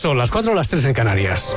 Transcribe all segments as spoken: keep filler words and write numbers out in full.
Son las cuatro, las tres en Canarias.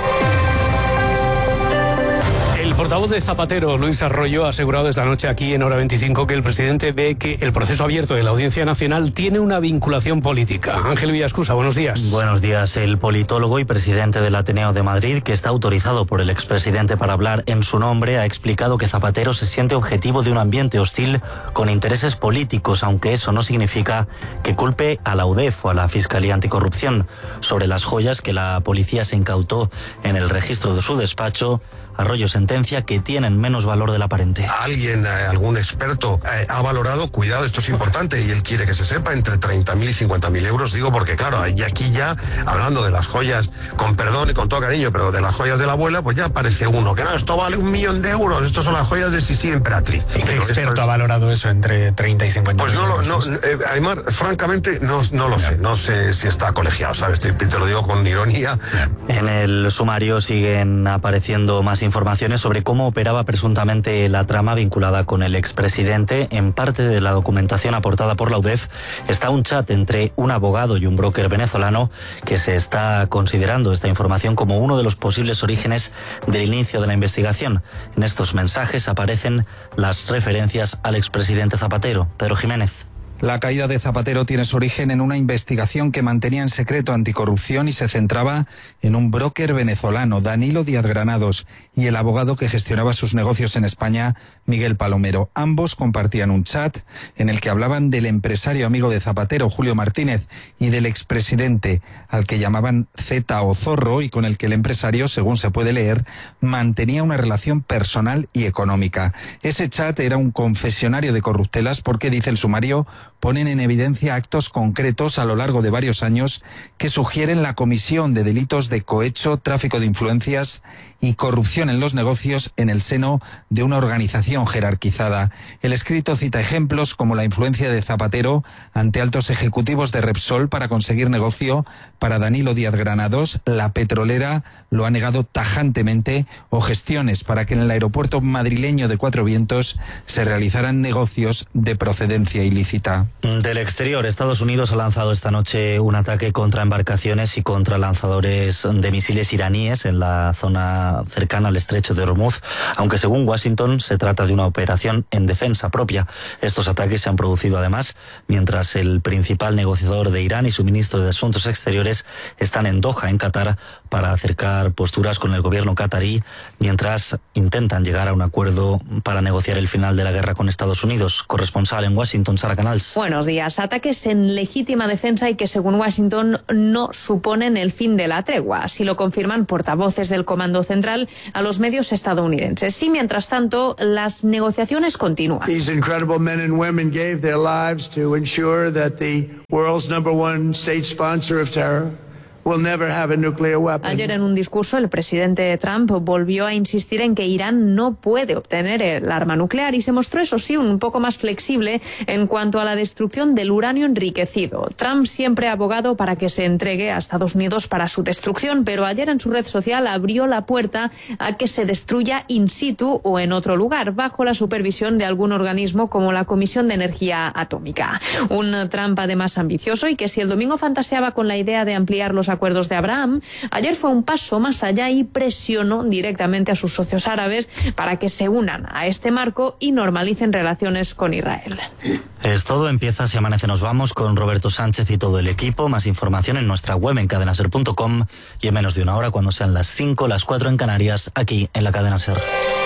El portavoz de Zapatero, Luis Arroyo, ha asegurado esta noche aquí en Hora veinticinco que el presidente ve que el proceso abierto de la Audiencia Nacional tiene una vinculación política. Ángel Villascusa, buenos días. Buenos días. El politólogo y presidente del Ateneo de Madrid, que está autorizado por el expresidente para hablar en su nombre, ha explicado que Zapatero se siente objetivo de un ambiente hostil con intereses políticos, aunque eso no significa que culpe a la U D E F o a la Fiscalía Anticorrupción. Sobre las joyas que la policía se incautó en el registro de su despacho, Arroyo sentencia que tienen menos valor del aparente. Alguien, eh, algún experto, eh, ha valorado, cuidado, esto es importante, y él quiere que se sepa, entre treinta mil y cincuenta mil euros, digo, porque claro, y aquí ya, hablando de las joyas, con perdón y con todo cariño, pero de las joyas de la abuela, pues ya aparece uno, que no, esto vale un millón de euros, esto son las joyas de Sisi Emperatriz. ¿Y qué Pero experto es... ha valorado eso entre treinta y cincuenta Pues mil no, euros? no, eh, Aymar, francamente, no, no lo sé, no sé si está colegiado, ¿sabes? Te, te lo digo con ironía. En el sumario siguen apareciendo más informaciones sobre cómo operaba presuntamente la trama vinculada con el expresidente. En parte de la documentación aportada por la U D E F está un chat entre un abogado y un broker venezolano que se está considerando esta información como uno de los posibles orígenes del inicio de la investigación. En estos mensajes aparecen las referencias al expresidente Zapatero. Pedro Jiménez. La caída de Zapatero tiene su origen en una investigación que mantenía en secreto anticorrupción y se centraba en un broker venezolano, Danilo Díaz Granados, y el abogado que gestionaba sus negocios en España, Miguel Palomero. Ambos compartían un chat en el que hablaban del empresario amigo de Zapatero, Julio Martínez, y del expresidente, al que llamaban Zeta o Zorro, y con el que el empresario, según se puede leer, mantenía una relación personal y económica. Ese chat era un confesionario de corruptelas porque, dice el sumario, ponen en evidencia actos concretos a lo largo de varios años que sugieren la comisión de delitos de cohecho, tráfico de influencias y corrupción en los negocios en el seno de una organización jerarquizada. El escrito cita ejemplos como la influencia de Zapatero ante altos ejecutivos de Repsol para conseguir negocio para Danilo Díaz Granados, la petrolera lo ha negado tajantemente, o gestiones para que en el aeropuerto madrileño de Cuatro Vientos se realizaran negocios de procedencia ilícita. Del exterior, Estados Unidos ha lanzado esta noche un ataque contra embarcaciones y contra lanzadores de misiles iraníes en la zona cercana al estrecho de Hormuz, aunque según Washington se trata de una operación en defensa propia. Estos ataques se han producido además mientras el principal negociador de Irán y su ministro de Asuntos Exteriores están en Doha, en Qatar, para acercar posturas con el gobierno qatarí, mientras intentan llegar a un acuerdo para negociar el final de la guerra con Estados Unidos. Corresponsal en Washington, Sara Canals. Buenos días. Ataques en legítima defensa y que según Washington no suponen el fin de la tregua. Así lo confirman portavoces del Comando Central a los medios estadounidenses. Y mientras tanto, las negociaciones continúan. These incredible men and women gave their lives to ensure that the world's number one state sponsor of terror will never have a nuclear weapon. Ayer en un discurso el presidente Trump volvió a insistir en que Irán no puede obtener el arma nuclear y se mostró, eso sí, un poco más flexible en cuanto a la destrucción del uranio enriquecido. Trump siempre ha abogado para que se entregue a Estados Unidos para su destrucción, pero ayer en su red social abrió la puerta a que se destruya in situ o en otro lugar, bajo la supervisión de algún organismo como la Comisión de Energía Atómica. Un Trump además ambicioso y que, si el domingo fantaseaba con la idea de ampliar los acuerdos de Abraham, ayer fue un paso más allá y presionó directamente a sus socios árabes para que se unan a este marco y normalicen relaciones con Israel. Es todo, empieza Si Amanece Nos Vamos con Roberto Sánchez y todo el equipo. Más información en nuestra web en cadena ser punto com y en menos de una hora, cuando sean las cinco, las cuatro en Canarias, aquí en la Cadena Ser.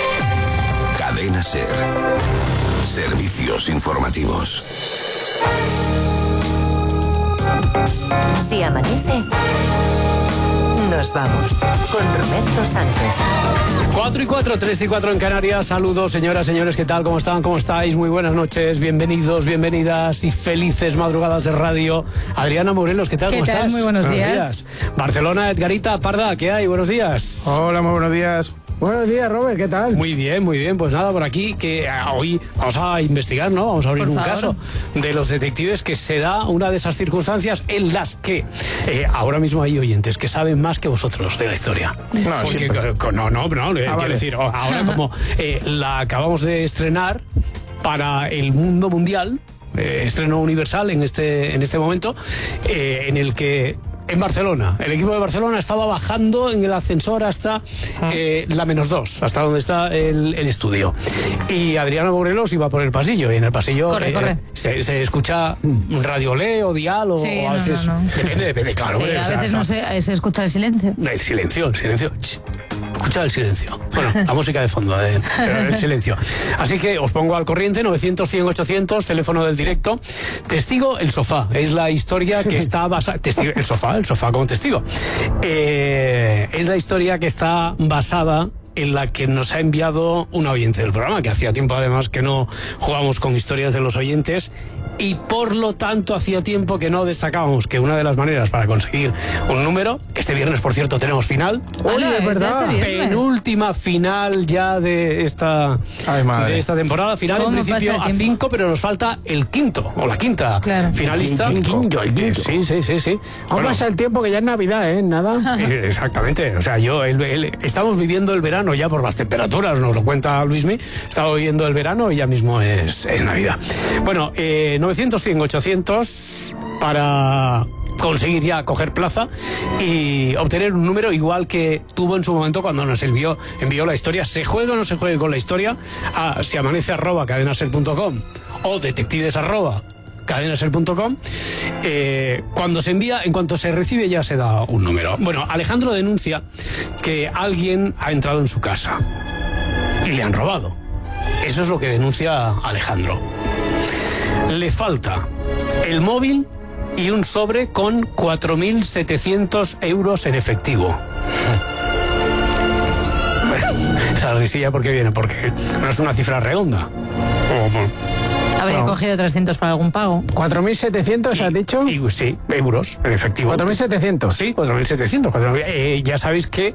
Cadena Ser. Servicios informativos. Si amanece, nos vamos con Roberto Sánchez. Cuatro y cuatro, tres y cuatro en Canarias. Saludos, señoras, señores, ¿qué tal? ¿Cómo están? ¿Cómo estáis? Muy buenas noches, bienvenidos, bienvenidas y felices madrugadas de radio. Adriana Morelos, ¿qué tal? ¿Qué ¿Cómo tal? estás? Muy buenos, buenos días. días. Barcelona, Edgarita Parda, ¿qué hay? Buenos días. Hola, muy buenos días. Buenos días, Robert, ¿qué tal? Muy bien, muy bien. Pues nada, por aquí, que hoy vamos a investigar, ¿no? Vamos a abrir por un favor. caso de los detectives, que se da una de esas circunstancias en las que eh, ahora mismo hay oyentes que saben más que vosotros de la historia. No, Porque, siempre. co- no, no, no, eh, Ah, quiero vale. decir, ahora como eh, la acabamos de estrenar para el mundo mundial, eh, estreno universal en este, en este momento, eh, en el que En Barcelona, el equipo de Barcelona estaba bajando en el ascensor hasta eh, la menos dos, hasta donde está el, el estudio. Y Adriana Morelos iba por el pasillo, y en el pasillo corre, eh, corre. Se, se escucha Radio Le o Dial, o, Sí, o a no, veces. no, no. Depende, depende, claro. Sí, hombre, a o sea, veces no se, se escucha el silencio. El silencio, el silencio. Ch, escucha el silencio. Bueno, la música de fondo, de, de, el silencio. Así que os pongo al corriente, novecientos, cien, ochocientos, teléfono del directo. Testigo, el sofá. Es la historia que está basada... Testigo, el sofá, el sofá como testigo. Eh, es la historia que está basada en la que nos ha enviado un oyente del programa, que hacía tiempo además que no jugamos con historias de los oyentes, y por lo tanto hacía tiempo que no destacábamos que una de las maneras para conseguir un número, este viernes por cierto tenemos final, Oye, es verdad. Este penúltima final ya de esta Ay, madre. de esta temporada, final en ¿Cómo principio pasa el a tiempo? cinco, pero nos falta el quinto o la quinta Claro. finalista. El quinto, el quinto. Sí, sí, sí, sí. ¿Cómo Bueno, pasa el tiempo que ya es Navidad, eh? Nada. eh, exactamente, o sea, yo el- el- estamos viviendo el verano ya por las temperaturas, nos lo cuenta Luismi, estamos viviendo el verano y ya mismo es, es Navidad. Bueno, eh, novecientos, cien, ochocientos para conseguir ya coger plaza y obtener un número igual que tuvo en su momento cuando nos envió, envió la historia. Se juegue o no se juegue con la historia, a si amanece arroba cadenaser punto com o detectives arroba cadenaser punto com. Eh, cuando se envía, en cuanto se recibe ya se da un número. Bueno, Alejandro denuncia que alguien ha entrado en su casa y le han robado. Eso es lo que denuncia Alejandro. Le falta el móvil y un sobre con cuatro mil setecientos euros en efectivo. Esa risilla, ¿por qué viene? Porque no es una cifra redonda. Habría No. cogido trescientos para algún pago. ¿cuatro mil setecientos has dicho? Y, sí, euros en efectivo. ¿cuatro mil setecientos? Sí, cuatro mil setecientos. Eh, ya sabéis que...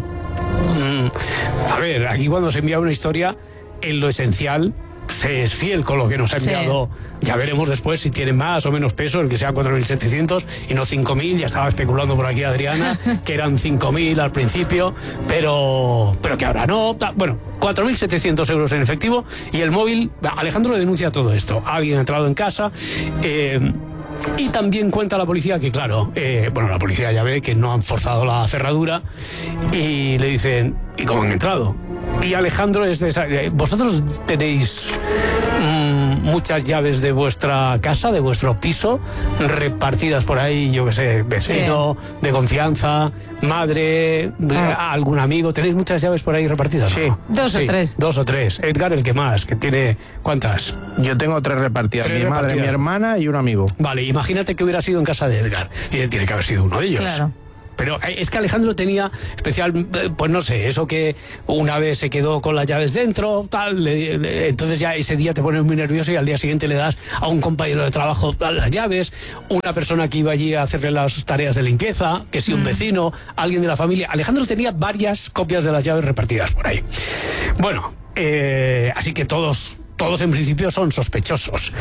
mm, a ver, aquí cuando se envía una historia, en lo esencial se es fiel con lo que nos ha Sí. enviado. Ya veremos después si tiene más o menos peso el que sea cuatro mil setecientos y no cinco mil. Ya estaba especulando por aquí Adriana que eran cinco mil al principio, pero pero que ahora no. Bueno, cuatro mil setecientos euros en efectivo y el móvil. Alejandro denuncia todo esto. Alguien ha entrado en casa. Eh, Y también cuenta la policía que, claro, eh, bueno, la policía ya ve que no han forzado la cerradura y le dicen, ¿y cómo han entrado? Y Alejandro es de esa... eh, ¿Vosotros tenéis mm, muchas llaves de vuestra casa, de vuestro piso, repartidas por ahí, yo qué sé, vecino, sí, de confianza, madre, ah. algún amigo? ¿Tenéis muchas llaves por ahí repartidas? Sí. ¿No? Dos sí, o tres. Dos o tres. Edgar, el que más, que tiene... ¿Cuántas? Yo tengo tres repartidas. Tres mi madre, repartidas. mi hermana y un amigo. Vale, imagínate que hubiera sido en casa de Edgar. Y tiene que haber sido uno de ellos. Claro. Pero es que Alejandro tenía especial, pues no sé, eso que una vez se quedó con las llaves dentro, tal, le, le, entonces ya ese día te pones muy nervioso y al día siguiente le das a un compañero de trabajo las llaves, una persona que iba allí a hacerle las tareas de limpieza, que si un mm. vecino, alguien de la familia. Alejandro tenía varias copias de las llaves repartidas por ahí. Bueno, eh, así que todos, todos en principio son sospechosos.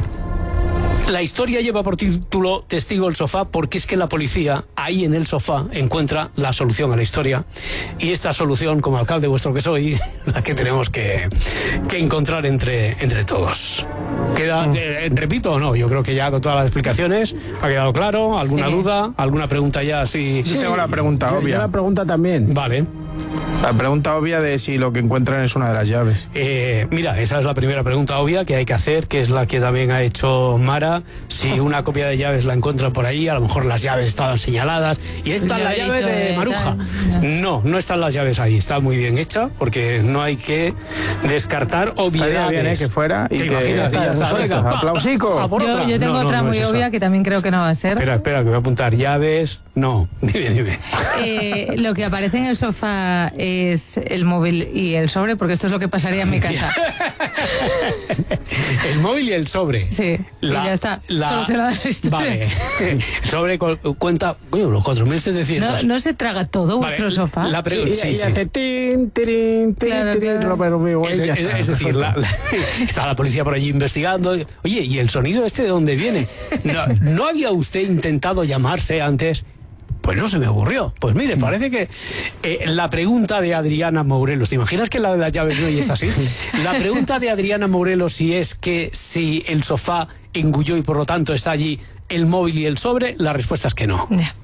La historia lleva por título Testigo el sofá, porque es que la policía ahí en el sofá encuentra la solución a la historia, y esta solución, como alcalde vuestro que soy, la que tenemos que, que encontrar entre, entre todos. ¿Queda, eh, repito o no? Yo creo que ya con todas las explicaciones ha quedado claro. ¿Alguna sí. duda? ¿Alguna pregunta ya? Sí, sí, tengo la pregunta yo, obvia. Yo la pregunta también. Vale. La pregunta obvia de si lo que encuentran es una de las llaves. Eh, mira, esa es la primera pregunta obvia que hay que hacer, que es la que también ha hecho Mara. Si una copia de llaves la encuentran por ahí, a lo mejor las llaves estaban señaladas y esta es la llave de Maruja. No, no están las llaves ahí. Está muy bien hecha, porque no hay que descartar obviedades. Estaría bien, ¿eh? Que fuera y que... Imaginas, ya está, venga, aplausico. Ah, yo, yo tengo no, otra no, no muy es obvia que también creo que no va a ser. Espera, espera, que voy a apuntar llaves. No, dime, dime. Eh, lo que aparece en el sofá es el móvil y el sobre, porque esto es lo que pasaría en mi casa. El móvil y el sobre. Sí, la, y ya está. La, solucionada la historia. Vale. El sobre cuenta, bueno, los cuatro mil setecientos. No, no se traga todo vale, vuestro sofá. La pregunta, sí, sí, y, sí. y hace tin, tirin, tin, claro, tin, claro. Robert Vigo, es, es, es decir, la, la, está la policía por allí investigando. Oye, ¿y el sonido este de dónde viene? ¿No, ¿no había usted intentado llamarse antes? Pues no se me ocurrió. Pues mire, parece que eh, la pregunta de Adriana Morelos, ¿te imaginas que la de las llaves no y está así? La pregunta de Adriana Morelos, si es que si el sofá engulló y por lo tanto está allí el móvil y el sobre, la respuesta es que no. Yeah.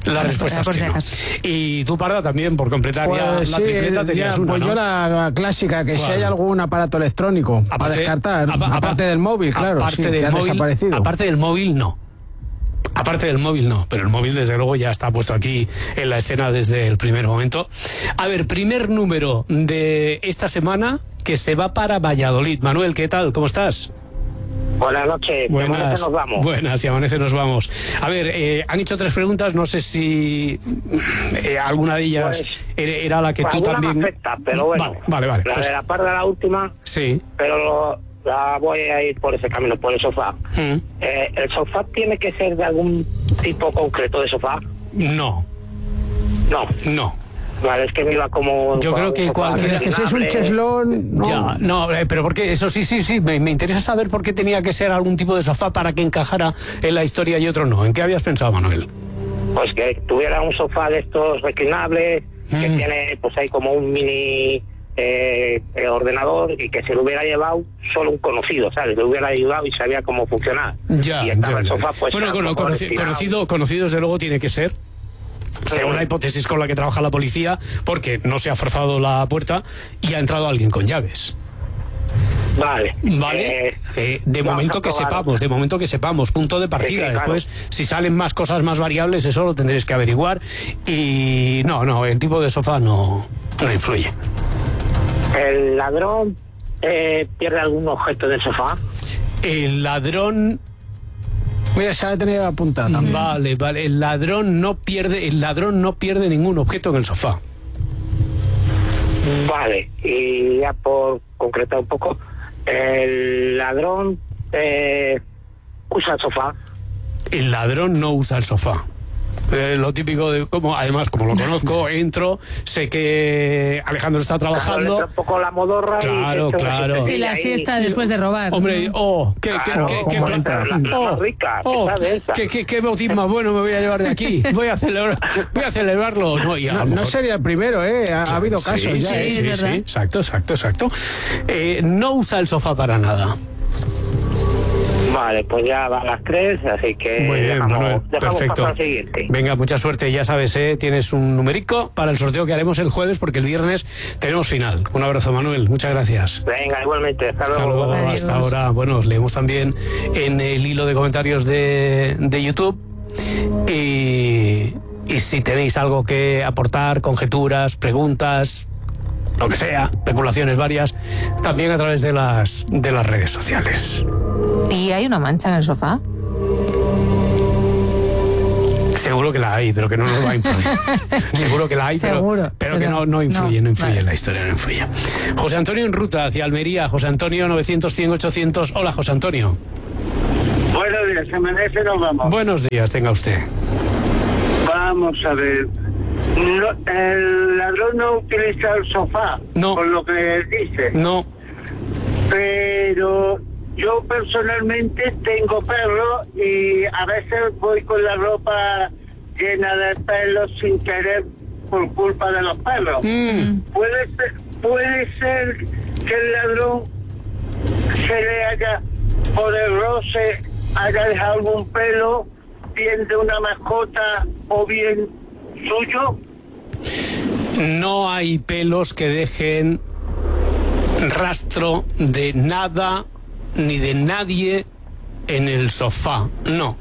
La respuesta es que no. Y tú, Parda, también, por completar pues ya sí, la tripleta, tenías ya, una, Pues ¿no? yo la clásica, que ¿Cuál? si hay algún aparato electrónico Aparte- para descartar, apa- apa- aparte del móvil, claro, aparte sí, del que ha móvil, desaparecido. Aparte del móvil, no. Aparte del móvil, no, pero el móvil desde luego ya está puesto aquí en la escena desde el primer momento. A ver, primer número de esta semana que se va para Valladolid. Manuel, ¿qué tal? ¿Cómo estás? Buenas noches, de Amanece nos vamos. Buenas, y Amanece nos vamos. A ver, eh, han hecho tres preguntas, no sé si eh, alguna de ellas Pues, era, era la que pues tú alguna también... me afecta, pero bueno. Vale, vale. vale, La pues- de la parda, la última, sí. pero lo- la voy a ir por ese camino, por el sofá. Mm. Eh, ¿El sofá tiene que ser de algún tipo concreto de sofá? No. No. No. Vale, es que me iba como... Yo creo que cualquiera que si es un cheslón, no. Ya, no, eh, pero porque eso sí, sí, sí, me, me interesa saber por qué tenía que ser algún tipo de sofá para que encajara en la historia y otro no. ¿En qué habías pensado, Manuel? Pues que tuviera un sofá de estos reclinables, Mm. que tiene pues ahí como un mini eh, eh, ordenador, y que se lo hubiera llevado solo un conocido, ¿sabes? Le hubiera ayudado y sabía cómo funcionar. Ya, y estaba ya, el ya. sofá pues... Bueno, a lo cono- mejor conoci- destinado. conocido, conocido desde luego tiene que ser. Según la hipótesis con la que trabaja la policía, porque no se ha forzado la puerta y ha entrado alguien con llaves. Vale. Vale. Eh, Eh, de vamos momento a que probar. sepamos, de momento que sepamos, punto de partida. Sí, sí, claro. Después, si salen más cosas, más variables, eso lo tendréis que averiguar. Y no, no, el tipo de sofá no, no influye. ¿El ladrón eh, pierde algún objeto del sofá? El ladrón... Mira, se ha tenido apuntada también. Vale, vale. El ladrón no pierde, el ladrón no pierde ningún objeto en el sofá. Vale, y ya por concretar un poco, el ladrón eh, usa el sofá. El ladrón no usa el sofá. Eh, lo típico de como, además, como lo conozco, entro, sé que Alejandro está Claro, le trabajando. entra un poco la modorra. Claro, y esto, claro. Sí, la ahí. siesta después de robar. Hombre, oh, qué, qué, Claro, qué, qué, como pla- entra la- la oh, más rica, oh, esa de esa. qué, qué, qué botín más bueno me voy a llevar de aquí. Voy a celebrar, voy a celebrarlo. No, y a No, lo no mejor- sería el primero, ¿eh? Ha, ha habido casos sí, ya. sí, ¿eh? sí, es sí, verdad. exacto, exacto, exacto. Eh, no usa el sofá para nada. Vale, pues ya van las tres, así que Muy bien, dejamos, Manuel, dejamos perfecto. pasar al siguiente. Venga, mucha suerte, ya sabes, ¿eh? Tienes un numerico para el sorteo que haremos el jueves, porque el viernes tenemos final. Un abrazo, Manuel, muchas gracias. Venga, igualmente, hasta Hasta luego. luego, hasta ahora. Bueno, os leemos también en el hilo de comentarios de, de YouTube. Y, y si tenéis algo que aportar, conjeturas, preguntas, lo que sea, especulaciones varias, también a través de las, de las redes sociales. ¿Y hay una mancha en el sofá? Seguro que la hay, pero que no nos va a influir. Seguro que la hay, pero, Seguro, pero que pero no, no influye, no, no influye vale. en la historia, no influye. José Antonio en ruta hacia Almería. José Antonio, novecientos, cien, ochocientos. Hola, José Antonio. Buenos días, Amanece, nos vamos. Buenos días, tenga usted. Vamos a ver. No, el ladrón no utiliza el sofá, No. por lo que dice. No. Pero yo personalmente tengo perro y a veces voy con la ropa llena de pelos sin querer por culpa de los perros. Mm. Puede ser, puede ser que el ladrón se le haya, por el roce, haya dejado algún pelo, bien de una mascota o bien suyo. No hay pelos que dejen rastro de nada ni de nadie en el sofá. No.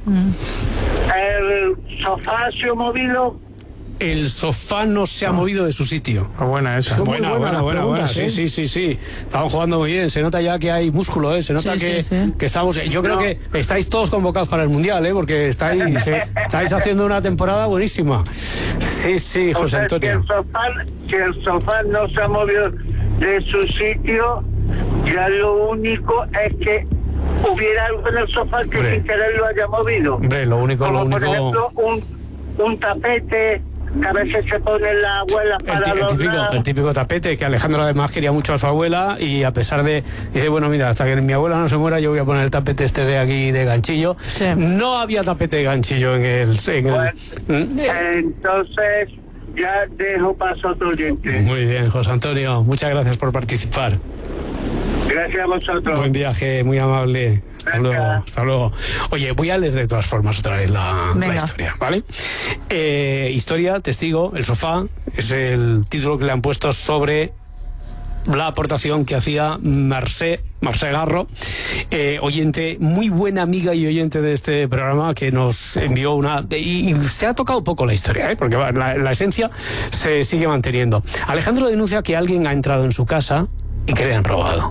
El sofá se ha movido. El sofá no se ha movido de su sitio. buena esa. Son muy Buena, buenas buena, las buena, buena. preguntas, Sí, ¿eh? sí, sí, sí. Estamos jugando muy bien. Se nota ya que hay músculo, ¿eh? Se nota Sí, que, sí, sí. que estamos. Yo creo que estáis todos convocados para el mundial, ¿eh? Porque estáis, eh, estáis haciendo una temporada buenísima. Sí, sí, O José sea, Antonio. Si el, sofá, si el sofá no se ha movido de su sitio, ya lo único es que hubiera algo en el sofá que Hombre. sin querer lo haya movido. Hombre, lo único, Como lo por único. ejemplo un, un tapete que a veces se pone la abuela El, para ti- el los típico, lados. el típico tapete que Alejandro además quería mucho a su abuela y a pesar de, dice, bueno, mira, hasta que mi abuela no se muera yo voy a poner el tapete este de aquí de ganchillo. No había tapete de ganchillo en el... En el Pues, entonces ya dejo paso a otro oyente. Muy bien, José Antonio, muchas gracias por participar. Gracias a vosotros. Buen viaje, muy amable. Hasta luego, hasta luego. Oye, voy a leer de todas formas otra vez la, la historia, ¿vale? Eh, historia, testigo, el sofá, es el título que le han puesto sobre la aportación que hacía Marcé, Marcé Garro, eh, oyente, muy buena amiga y oyente de este programa, que nos envió una... Y, y se ha tocado poco la historia, ¿eh? Porque la, la esencia se sigue manteniendo. Alejandro denuncia que alguien ha entrado en su casa y que le han robado.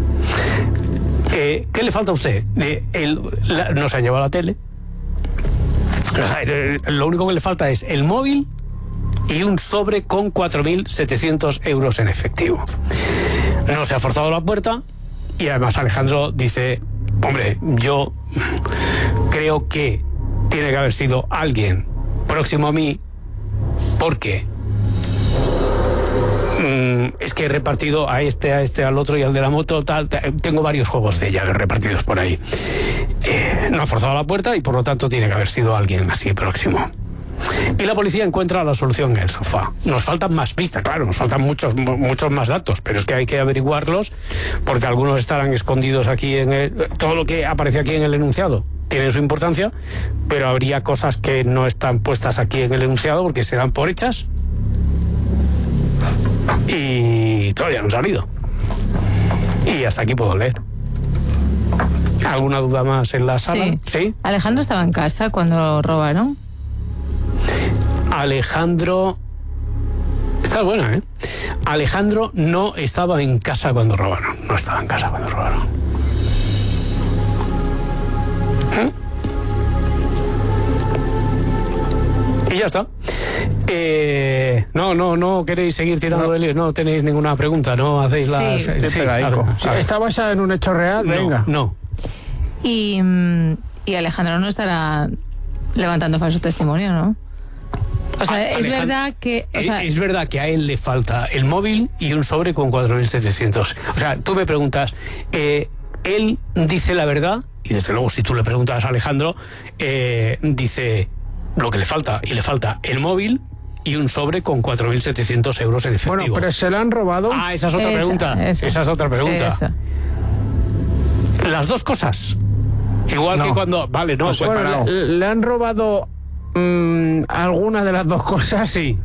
Eh, ¿Qué le falta a usted? Eh, el, la, no se ha llevado la tele. Lo único que le falta es el móvil y un sobre con cuatro mil setecientos euros en efectivo. No se ha forzado la puerta y además Alejandro dice, hombre, yo creo que tiene que haber sido alguien próximo a mí, porque mm, es que he repartido a este, a este, al otro y al de la moto, tal, tal, tengo varios juegos de llaves repartidos por ahí. Eh, no ha forzado la puerta y por lo tanto tiene que haber sido alguien así próximo. Y la policía encuentra la solución en el sofá. Nos faltan más pistas, claro, nos faltan muchos muchos más datos, pero es que hay que averiguarlos porque algunos estarán escondidos aquí en el... Todo lo que aparece aquí en el enunciado tiene su importancia, pero habría cosas que no están puestas aquí en el enunciado porque se dan por hechas y todavía no han salido. Y hasta aquí puedo leer. ¿Alguna duda más en la sala? Sí. ¿Sí? Alejandro estaba en casa cuando robaron. Alejandro... Está buena, ¿eh? Alejandro no estaba en casa cuando robaron. No estaba en casa cuando robaron. ¿Eh? Y ya está. Eh, no, no, no queréis seguir tirando no. de líos, no tenéis ninguna pregunta, no hacéis sí. la... Sí, sí, a ver, a ver. ¿Está basada en un hecho real? No, venga. No. Y, y Alejandro no estará levantando falso testimonio, ¿no? O sea, ah, es Alejandro, verdad que... O sea, es verdad que a él le falta el móvil y un sobre con cuatro mil setecientos. O sea, tú me preguntas, eh, él dice la verdad, y desde luego si tú le preguntas a Alejandro, eh, dice lo que le falta, y le falta el móvil y un sobre con cuatro mil setecientos euros en efectivo. Bueno, pero se lo han robado. Ah, esa es otra esa, pregunta. Esa. esa es otra pregunta. Esa. Las dos cosas. Igual no. que cuando... Vale, no, pues bueno, le, le han robado mmm, alguna de las dos cosas. Sí.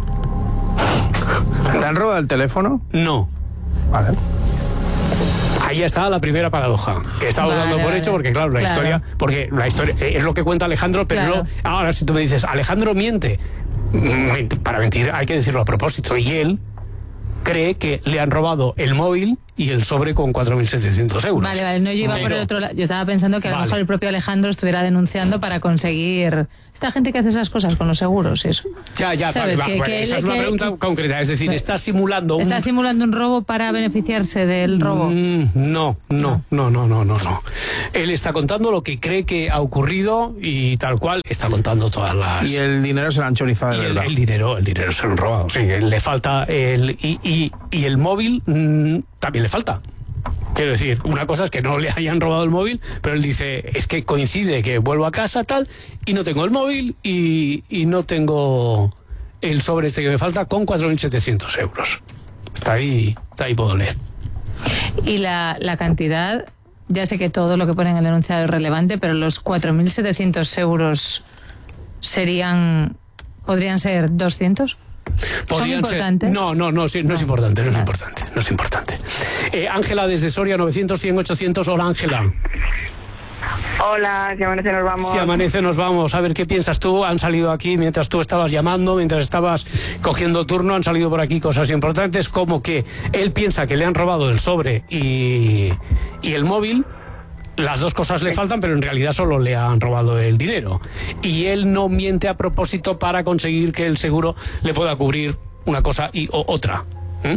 ¿Le han robado el teléfono? No. Vale. Ahí está la primera paradoja, que estaba vale, dando por vale. hecho, porque claro, la claro. historia, porque la historia es lo que cuenta Alejandro, pero claro. no, ahora si tú me dices, Alejandro miente, para mentir hay que decirlo a propósito, y él cree que le han robado el móvil y el sobre con cuatro mil setecientos euros. Vale, vale, no, yo iba pero, por el otro lado. Yo estaba pensando que a lo vale. mejor el propio Alejandro estuviera denunciando para conseguir... Esta gente que hace esas cosas con los seguros, eso. Ya, ya, ¿sabes? vale, que, va, que esa él, es una que, pregunta que, concreta, es decir, ¿está simulando un... ¿Está simulando un robo para beneficiarse del robo? Mm, no, no, no, no, no, no, no. Él está contando lo que cree que ha ocurrido y tal cual está contando todas las... Y el dinero se lo han chorizado de Y el, verdad. el dinero, el dinero se lo han robado, sí, le falta el... Y, y, y el móvil mmm, también le falta. Quiero decir, una cosa es que no le hayan robado el móvil, pero él dice, es que coincide que vuelvo a casa, tal, y no tengo el móvil y, y no tengo el sobre este que me falta con cuatro mil setecientos euros. Está ahí, está ahí, puedo leer. Y la, la cantidad, ya sé que todo lo que pone en el enunciado es relevante, pero los cuatro mil setecientos euros serían, podrían ser doscientos. ¿Son importantes? Ser, no, no, no, sí, no, no es importante, no es importante, no es importante. Eh, Ángela desde Soria, novecientos, cien, ochocientos. Hola, Ángela. Hola, si amanece nos vamos. Si amanece nos vamos. A ver, ¿qué piensas tú? Han salido aquí mientras tú estabas llamando, mientras estabas cogiendo turno, han salido por aquí cosas importantes, como que él piensa que le han robado el sobre y, y el móvil. Las dos cosas le faltan, pero en realidad solo le han robado el dinero. Y él no miente a propósito para conseguir que el seguro le pueda cubrir una cosa y o otra. ¿Mm?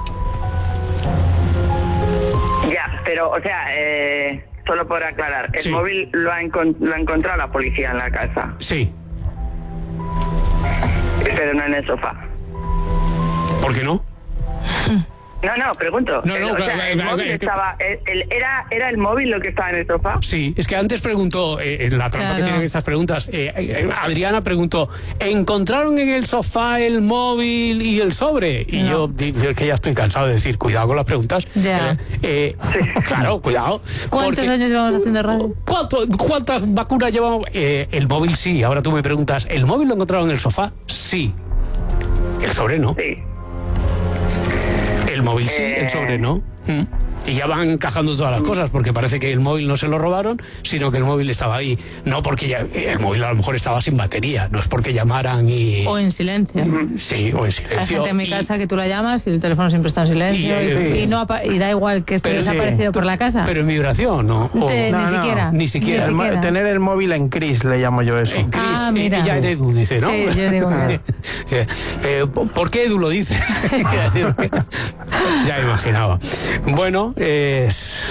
Ya, pero, o sea, eh, solo por aclarar, el sí. móvil lo ha, encont- lo ha encontrado la policía en la casa. Sí. Pero no en el sofá. ¿Por qué no? No, no, pregunto. No, no, el, o claro, sea, claro, el claro, móvil claro. estaba, el, el- era, ¿Era el móvil lo que estaba en el sofá? Sí, es que antes preguntó, eh, en la trampa Claro. que tienen estas preguntas, eh, eh, Adriana preguntó, ¿encontraron en el sofá el móvil y el sobre? Y No. yo dije que ya estoy cansado de decir, cuidado con las preguntas. Ya. Eh, claro, cuidado. ¿Cuántos porque- años llevamos haciendo radio? ¿Cuánto- ¿Cuántas vacunas llevamos? Eh, el móvil sí, ahora tú me preguntas, ¿el móvil lo encontraron en el sofá? Sí. El sobre no. Sí. El móvil sí, el sobre no. Mm. Y ya van encajando todas las cosas, porque parece que el móvil no se lo robaron, sino que el móvil estaba ahí. No porque ya, el móvil a lo mejor estaba sin batería, no es porque llamaran y... O en silencio. Sí, o en Hay silencio. gente en mi y- casa que tú la llamas y el teléfono siempre está en silencio Y- y, sí. y no apa- y da igual que esté Pero sí. desaparecido por la casa. Pero en vibración, ¿no? O- Te- No, ni no. siquiera. Ni siquiera. El mo- siquiera. tener el móvil en Cris, le llamo yo eso. En Cris, Ah, eh, mira. ella en Edu, dice, ¿no? Sí, yo digo ya. Eh, eh, ¿Por qué Edu lo dice? Ya me imaginaba. Bueno, eh,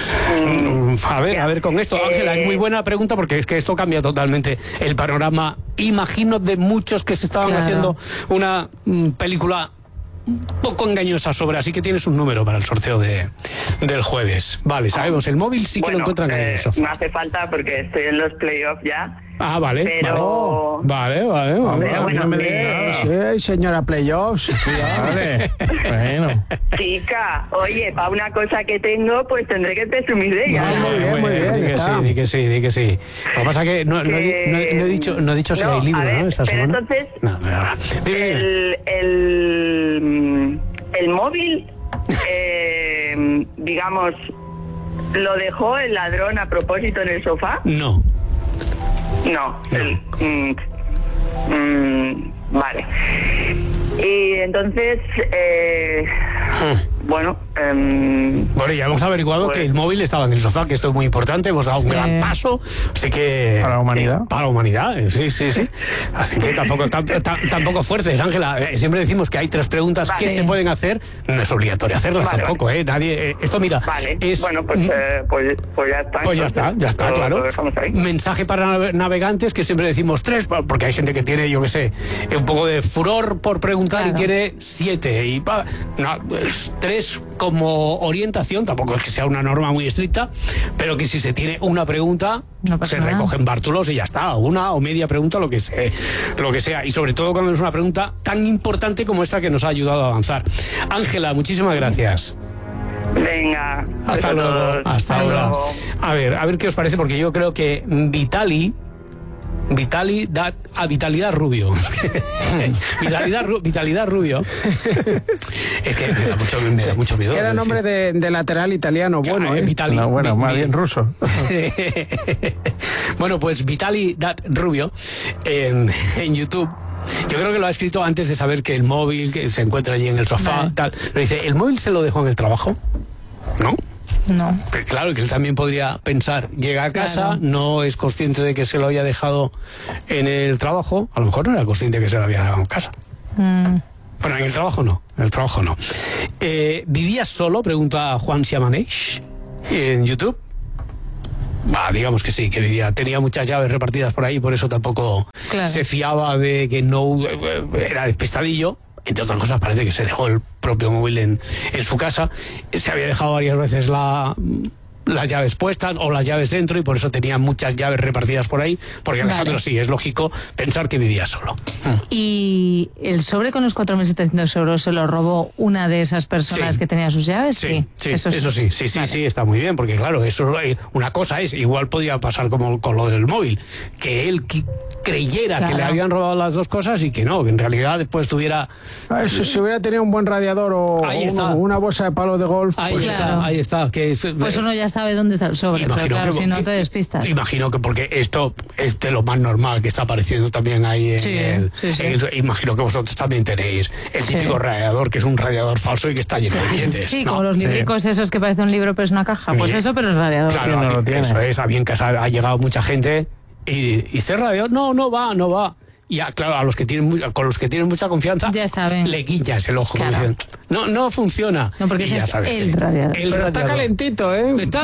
a ver, a ver con esto. Ángela, es muy buena pregunta porque es que esto cambia totalmente el panorama, imagino, de muchos que se estaban Claro. haciendo una mm, película un poco engañosa sobre, así que tienes un número para el sorteo de, del jueves. Vale, sabemos, el móvil sí que Bueno, lo encuentran ahí en eh, el sofá. no hace falta porque estoy en los playoffs ya. Ah, vale. Pero... Vale, vale, vale. Pero bueno, no me eh, digas. Sí, señora Playoffs. Vale. Bueno. chica, oye, para una cosa que tengo, pues tendré que presumir de ella. Vale, ¿no? muy bien, muy bien, Di que está. sí, di que sí, di que sí. Lo que pasa es que no, no, he- no he- no he dicho, no he dicho si No, hay libro, a ver, ¿no? Esta pero semana. entonces, No, no, no. Dime, dime. el, el, el móvil, eh, digamos, ¿lo dejó el ladrón a propósito en el sofá? No. No. El, mm, mm, vale. Y entonces, eh, bueno... em, Bueno, ya hemos averiguado pues- que el móvil estaba en el sofá, que esto es muy importante, hemos dado un Sí. gran paso, así que... Para la humanidad. Para la humanidad, eh, sí, sí, sí. Así que tampoco, tam- tam- tampoco fuerces, Ángela. Eh, siempre decimos que hay tres preguntas Vale. que se pueden hacer, no es obligatorio hacerlas Vale, tampoco, ¿eh? Nadie... eh, esto, mira, Vale, es... bueno, pues, eh, pues, pues ya está. Pues ya está, entonces, ya está, lo- claro. lo dejamos ahí. Mensaje para nave- navegantes, que siempre decimos tres, porque hay gente que tiene, yo qué sé, un poco de furor por preguntar y Claro. tiene siete. Y pa- no, es tres como orientación, tampoco es que sea una norma muy estricta, pero que si se tiene una pregunta, No pasa se nada. recogen bártulos y ya está, una o media pregunta, lo que, se, lo que sea. Y sobre todo cuando es una pregunta tan importante como esta que nos ha ayudado a avanzar. Ángela, muchísimas gracias. Venga. Hasta besos a luego, todos. hasta ahora. luego. A ver, a ver qué os parece, porque yo creo que Vitali, Vitali da a Vitalidad Rubio. Vitalidad, Ru- Vitalidad Rubio. Es que me da mucho, me da mucho miedo. Era decir- nombre de, de lateral italiano, bueno, Ah, ¿eh? Vitali. No, bueno, Vi- más vi- bien ruso. Bueno, pues Vitali Dat Rubio en, en YouTube. Yo creo que lo ha escrito antes de saber que el móvil que se encuentra allí en el sofá, Vale. tal. Pero dice, ¿el móvil se lo dejó en el trabajo? ¿No? No. Que claro, que él también podría pensar, llega a casa, Claro. no es consciente de que se lo había dejado en el trabajo, a lo mejor no era consciente de que se lo había dejado en casa. Mm, Bueno, en el trabajo no, en el trabajo no. Eh, ¿Vivía solo? Pregunta Juan Siamaneix en YouTube. Va, digamos que sí, que vivía, tenía muchas llaves repartidas por ahí, por eso tampoco Claro. se fiaba de que no eh, era despistadillo. Entre otras cosas, parece que se dejó el propio móvil en, en su casa. Se había dejado varias veces la, las llaves puestas o las llaves dentro y por eso tenía muchas llaves repartidas por ahí. Porque Alejandro, Vale. sí, es lógico pensar que vivía solo. ¿Y el sobre con los cuatro mil setecientos euros se lo robó una de esas personas Sí. que tenía sus llaves? Sí, sí, eso, eso sí, sí, sí, Vale. sí, está muy bien, porque claro, eso eh, una cosa es, igual podía pasar como con lo del móvil, que él qui- creyera que Claro. le habían robado las dos cosas y que no, que en realidad después tuviera... Ah, Eso, si hubiera tenido un buen radiador o, Ahí o está. una, una bolsa de palo de golf, Ahí pues está, Claro. ahí está. Que es- Pues uno ya sabe dónde está el sobre, pero claro, si no que- te despistas. Imagino que porque esto es de lo más normal que está apareciendo también ahí en, Sí, el, sí, sí. en el- Imagino que vosotros también tenéis el Sí. típico radiador, que es un radiador falso y que está lleno de billetes. Sí, ¿no? como los libricos esos que parece un libro pero es una caja. Pues Mire. eso, pero es radiador. Claro, no lo aquí- tiene. eso es, a bien que ha, ha llegado mucha gente y, y este radiador, no, no va, no va. Y a, claro, a los que tienen mu- con los que tienen mucha confianza, Ya saben. le guiñas el ojo, como Claro. diciendo, no, no funciona. No, porque y ese ya es sabes, el te- radiador. el Pero está radiador. calentito, ¿eh? Está-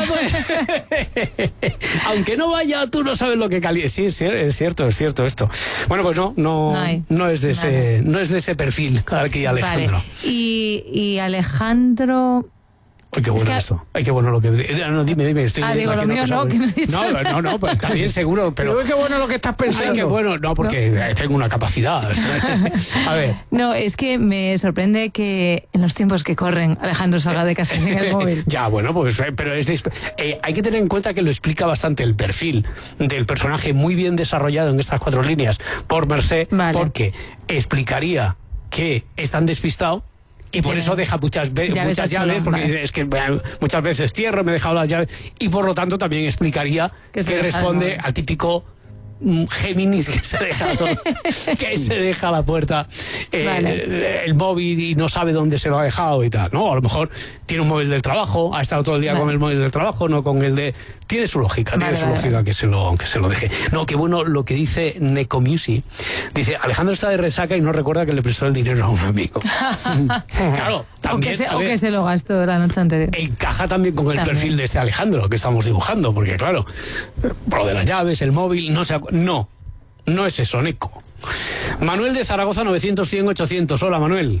Aunque no vaya, tú no sabes lo que calienta. Sí, es cier- es cierto, es cierto esto. Bueno, pues no, no, No hay. no es de ese, no es de ese perfil aquí, Alejandro. Vale. Y, y Alejandro... Ay, qué bueno Es que- esto. Ay, qué bueno lo que... No, dime, dime. Estoy Ah, leyendo digo, aquí lo una mío cosa no, muy- que no he dicho No, nada. no, no, pues está bien, seguro, pero... Pero qué bueno lo que estás pensando. Ay, qué bueno. No, porque eh, tengo una capacidad. A ver. No, es que me sorprende que en los tiempos que corren Alejandro salga de casa sin el móvil. Ya, bueno, pues, eh, pero es de- eh, hay que tener en cuenta que lo explica bastante el perfil del personaje, muy bien desarrollado en estas cuatro líneas por Mercé, Vale. porque explicaría que es tan despistado. Y por Tiene eso deja muchas, ve- llaves muchas al llaves, salón, porque vale. dice, es que eh, muchas veces cierro, me he dejado las llaves, y por lo tanto también explicaría Que que, se deja el responde móvil. al típico mm, Géminis que se deja, que se deja la puerta, eh, Vale. el móvil y no sabe dónde se lo ha dejado y tal, ¿no? A lo mejor tiene un móvil del trabajo, ha estado todo el día Vale. con el móvil del trabajo, no con el de... Tiene su lógica, Vale, tiene su vale, lógica vale. que se lo que se lo deje. No, qué bueno lo que dice Necomusi. Dice, Alejandro está de resaca y no recuerda que le prestó el dinero a un amigo. Claro, O también... que, se, a o ver, que se lo gastó la noche anterior. encaja también con el También. perfil de este Alejandro que estamos dibujando, porque claro, por lo de las llaves, el móvil, no se acu- no, no es eso, Neco. Manuel de Zaragoza, novecientos, cien, ochocientos. Hola, Manuel.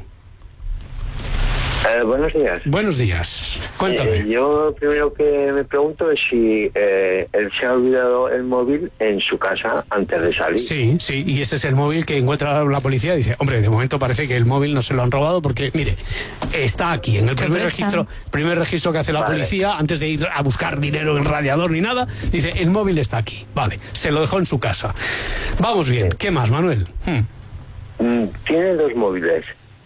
Eh, buenos días. Buenos días. Cuéntame. Eh, yo primero que me pregunto es si eh, él se ha olvidado el móvil en su casa antes de salir. Sí, sí, y ese es el móvil que encuentra la policía. Dice, hombre, de momento parece que el móvil no se lo han robado porque, mire, está aquí en el primer Sorpresa. registro, primer registro que hace la Vale. policía antes de ir a buscar dinero en radiador ni nada. Dice, el móvil está aquí. Vale, se lo dejó en su casa. Vamos bien. ¿Qué más, Manuel? Hmm. Mm, Tiene dos móviles.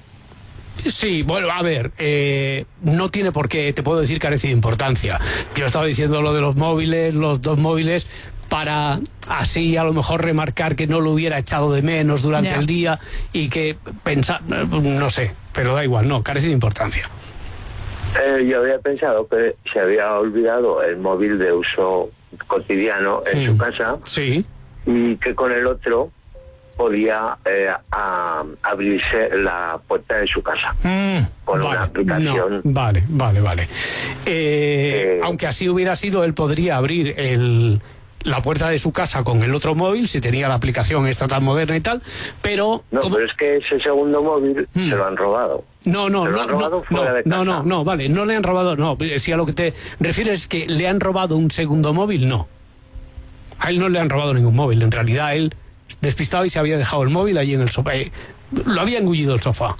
Sí, bueno, a ver, eh, no tiene por qué, te puedo decir, carece de importancia. Yo estaba diciendo lo de los móviles, los dos móviles, para así a lo mejor remarcar que no lo hubiera echado de menos durante Ya. el día y que pensar, no sé, pero da igual, no, carece de importancia. Eh, yo había pensado que se había olvidado el móvil de uso cotidiano en Mm. su casa Sí. y que con el otro podía eh, a- abrirse la puerta de su casa. Mm, Con una vale, aplicación. no, vale, vale, vale. Eh, Eh, aunque así hubiera sido, él podría abrir el, la puerta de su casa con el otro móvil, si tenía la aplicación esta tan moderna y tal, pero... No, como- pero es que ese segundo móvil Mm. se lo han robado. No, no, Se lo no, han robado no, fuera no, de no, casa. no, no, vale, no le han robado, no, si a lo que te refieres es que le han robado un segundo móvil, no. A él no le han robado ningún móvil, en realidad él despistado y se había dejado el móvil allí en el sofá, eh, lo había engullido el sofá.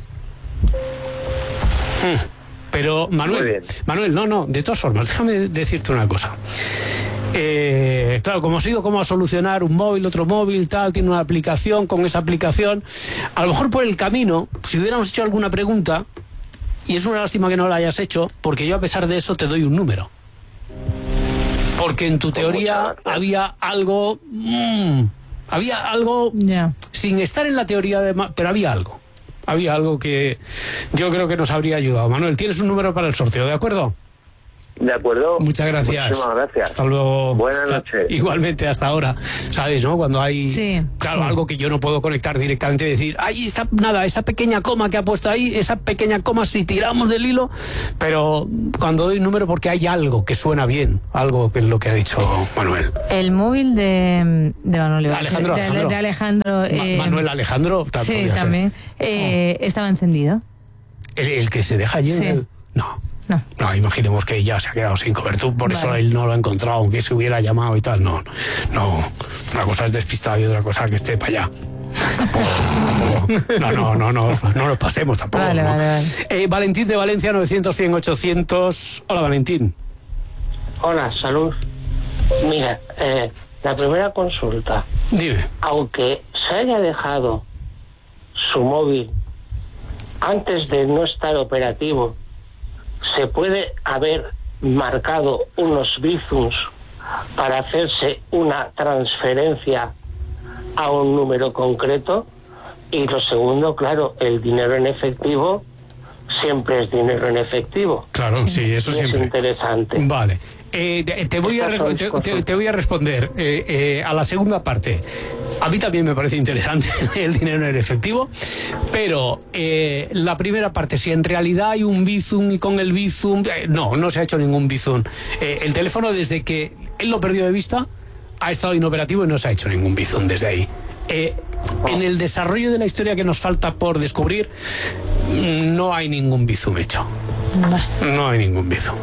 Hmm. Pero Muy Manuel, bien. Manuel, no, no, de todas formas, déjame decirte una cosa. Eh, claro, como sigo cómo solucionar un móvil, otro móvil, tal, tiene una aplicación, con esa aplicación, a lo mejor por el camino, si hubiéramos hecho alguna pregunta, y es una lástima que no la hayas hecho, porque yo a pesar de eso te doy un número. Porque en tu teoría había algo, mm, había algo, Ya. sin estar en la teoría de, ma- pero había algo. Había algo que yo creo que nos habría ayudado. Manuel, tienes un número para el sorteo, ¿de acuerdo? ¿De acuerdo? Muchas gracias. Muchísimas gracias. Hasta luego. Buenas Hasta- noches. Igualmente, hasta ahora. ¿Sabes, no? Cuando hay, Sí. claro, algo que yo no puedo conectar directamente y decir, ay, esta, nada, esa pequeña coma que ha puesto ahí, esa pequeña coma si tiramos del hilo, pero cuando doy un número porque hay algo que suena bien, algo que es lo que ha dicho Manuel. El móvil de, de Manuel Ibar- Alejandro, de, de- Alejandro. de Alejandro. Ma- eh, Manuel Alejandro, tal, Sí, podría ser. también. eh, Estaba encendido. El, el que se deja allí en Sí. el... No. No. No, imaginemos que ya se ha quedado sin cobertura, por eso Vale. él no lo ha encontrado, aunque se hubiera llamado y tal. No, no. Una cosa es despistado y otra cosa que esté para allá. Tampoco, tampoco. No, no, no, no, no nos pasemos tampoco. Vale, ¿no? vale, vale. Eh, Valentín de Valencia, novecientos, cien, ochocientos. Hola, Valentín. Hola, salud. Mira, eh, la primera consulta. Dime. Aunque se haya dejado su móvil antes de no estar operativo, se puede haber marcado unos bizums para hacerse una transferencia a un número concreto. Y lo segundo, claro, el dinero en efectivo siempre es dinero en efectivo. Claro, sí, eso Y siempre. es interesante. Vale. Eh, te, te, voy a te, te, te voy a responder eh, eh, a la segunda parte. A mí también me parece interesante el dinero en efectivo, pero eh, la primera parte, si en realidad hay un Bizum y con el Bizum, eh, no, no se ha hecho ningún Bizum. Eh, el teléfono, desde que él lo perdió de vista, ha estado inoperativo y no se ha hecho ningún Bizum desde ahí. Eh, en el desarrollo de la historia que nos falta por descubrir, no hay ningún Bizum hecho. No hay ningún Bizum.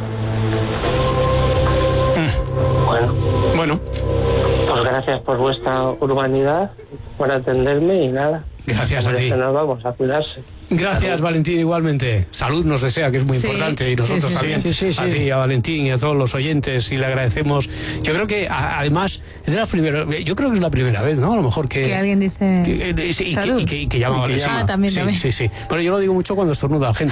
Bueno. Bueno. Pues gracias por vuestra urbanidad, por atenderme y nada. Gracias a ti. Nos vamos a cuidarse. Gracias, Salud. Valentín, igualmente. Salud nos desea, que es muy Sí, importante, y nosotros sí, sí, también. sí, sí, sí. A ti, a Valentín y a todos los oyentes, y le agradecemos. Yo creo que, a, además, es de la primera, yo creo que es la primera vez, ¿no? A lo mejor que... Que alguien dice... Que, eh, sí, y, que, y, que, y que llama a Valentín. Ah, también, sí, también. sí, sí. Bueno, yo lo digo mucho cuando estornuda la gente.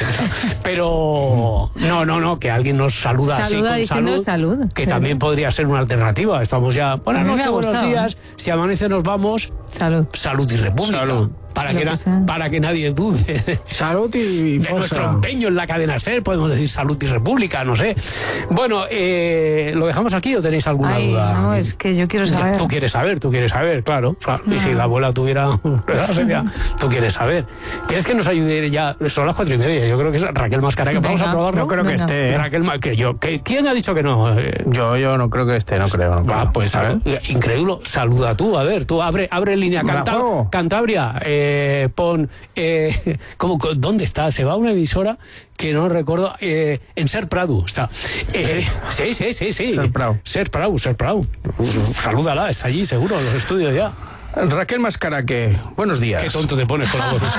Pero, no, no, no, que alguien nos saluda, Saluda así con salud, salud, que pero... también podría ser una alternativa. Estamos ya, buenas noches, buenos días. Si amanece nos vamos. Salud. Salud y República. Salud. Para que, na, para que nadie dude. Salud y de nuestro empeño en la cadena SER, podemos decir Salud y República, no sé. Bueno, eh, ¿lo dejamos aquí o tenéis alguna Ay, duda? No, es que yo quiero saber. Tú quieres saber, tú quieres saber, claro. claro. No. Y si la abuela tuviera... sería, tú quieres saber. ¿Quieres que nos ayude ya? Son las cuatro y media. Yo creo que es Raquel Mascaraque. Vamos a probarlo. No creo que Venga. esté. ¿eh? Raquel, que yo, que, ¿quién ha dicho que no? Eh, yo, yo no creo que esté, no creo. No creo. Ah, pues a ver. Increíble. Saluda tú, a ver, tú abre, abre línea. Canta, Cantabria, eh, pon... Eh, ¿cómo, ¿Dónde está? Se va a una emisora que no recuerdo, eh, en Ser Prado está. Eh, sí, sí, sí, sí. Ser Prado. Ser Prado, Ser Prado. Salúdala, está allí seguro, en los estudios ya. Raquel Mascaraque, buenos días. Qué tonto te pones con la voz.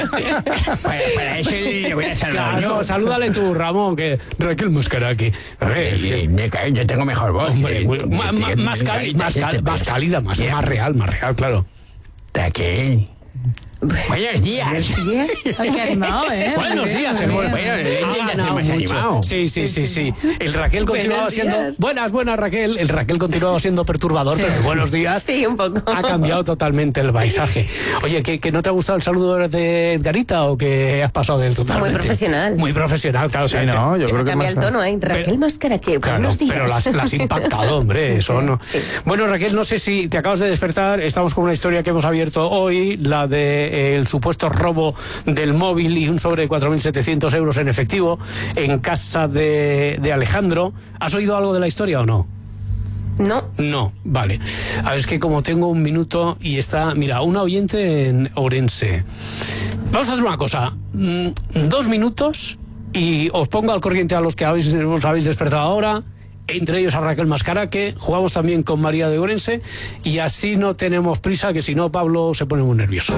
para, para eso le voy a saludar. Claro, salúdale tú, Ramón, que Raquel Mascaraque. A ver, es que... me cae, yo tengo mejor voz. Hombre, que, muy, que, más, que, más, cali, más, cal, más cálida, más, más real, más real, claro. Raquel. Buenos días. Ay, qué animado, ¿eh? Buenos días, amor. Bueno, Ah, no, más animado. Sí, sí, sí, sí. El Raquel continuaba siendo... Buenas, buenas, Raquel. El Raquel continuaba siendo perturbador, sí. Pero buenos días. Sí, un poco. Ha cambiado totalmente el paisaje. Oye, ¿que, que no te ha gustado el saludo de Edgarita o que has pasado del totalmente? Muy profesional. Muy profesional, claro. Sí, no, yo creo que cambia el tono, ¿eh? Raquel pero, Mascaraque, claro, buenos días. Pero las, las has impactado, hombre, eso no. Sí. Bueno, Raquel, no sé si te acabas de despertar. Estamos con una historia que hemos abierto hoy, la de eh, el supuesto robo del móvil y un sobre de cuatro mil setecientos euros en efectivo en casa de, de Alejandro. ¿Has oído algo de la historia o no? No. No, vale. A ver, es que como tengo un minuto y está... Mira, una oyente en Ourense. Vamos a hacer una cosa. Dos minutos y os pongo al corriente a los que habéis, os habéis despertado ahora. Entre ellos a Raquel Mascaraque. Jugamos también con María de Ourense. Y así no tenemos prisa, que si no Pablo se pone muy nervioso.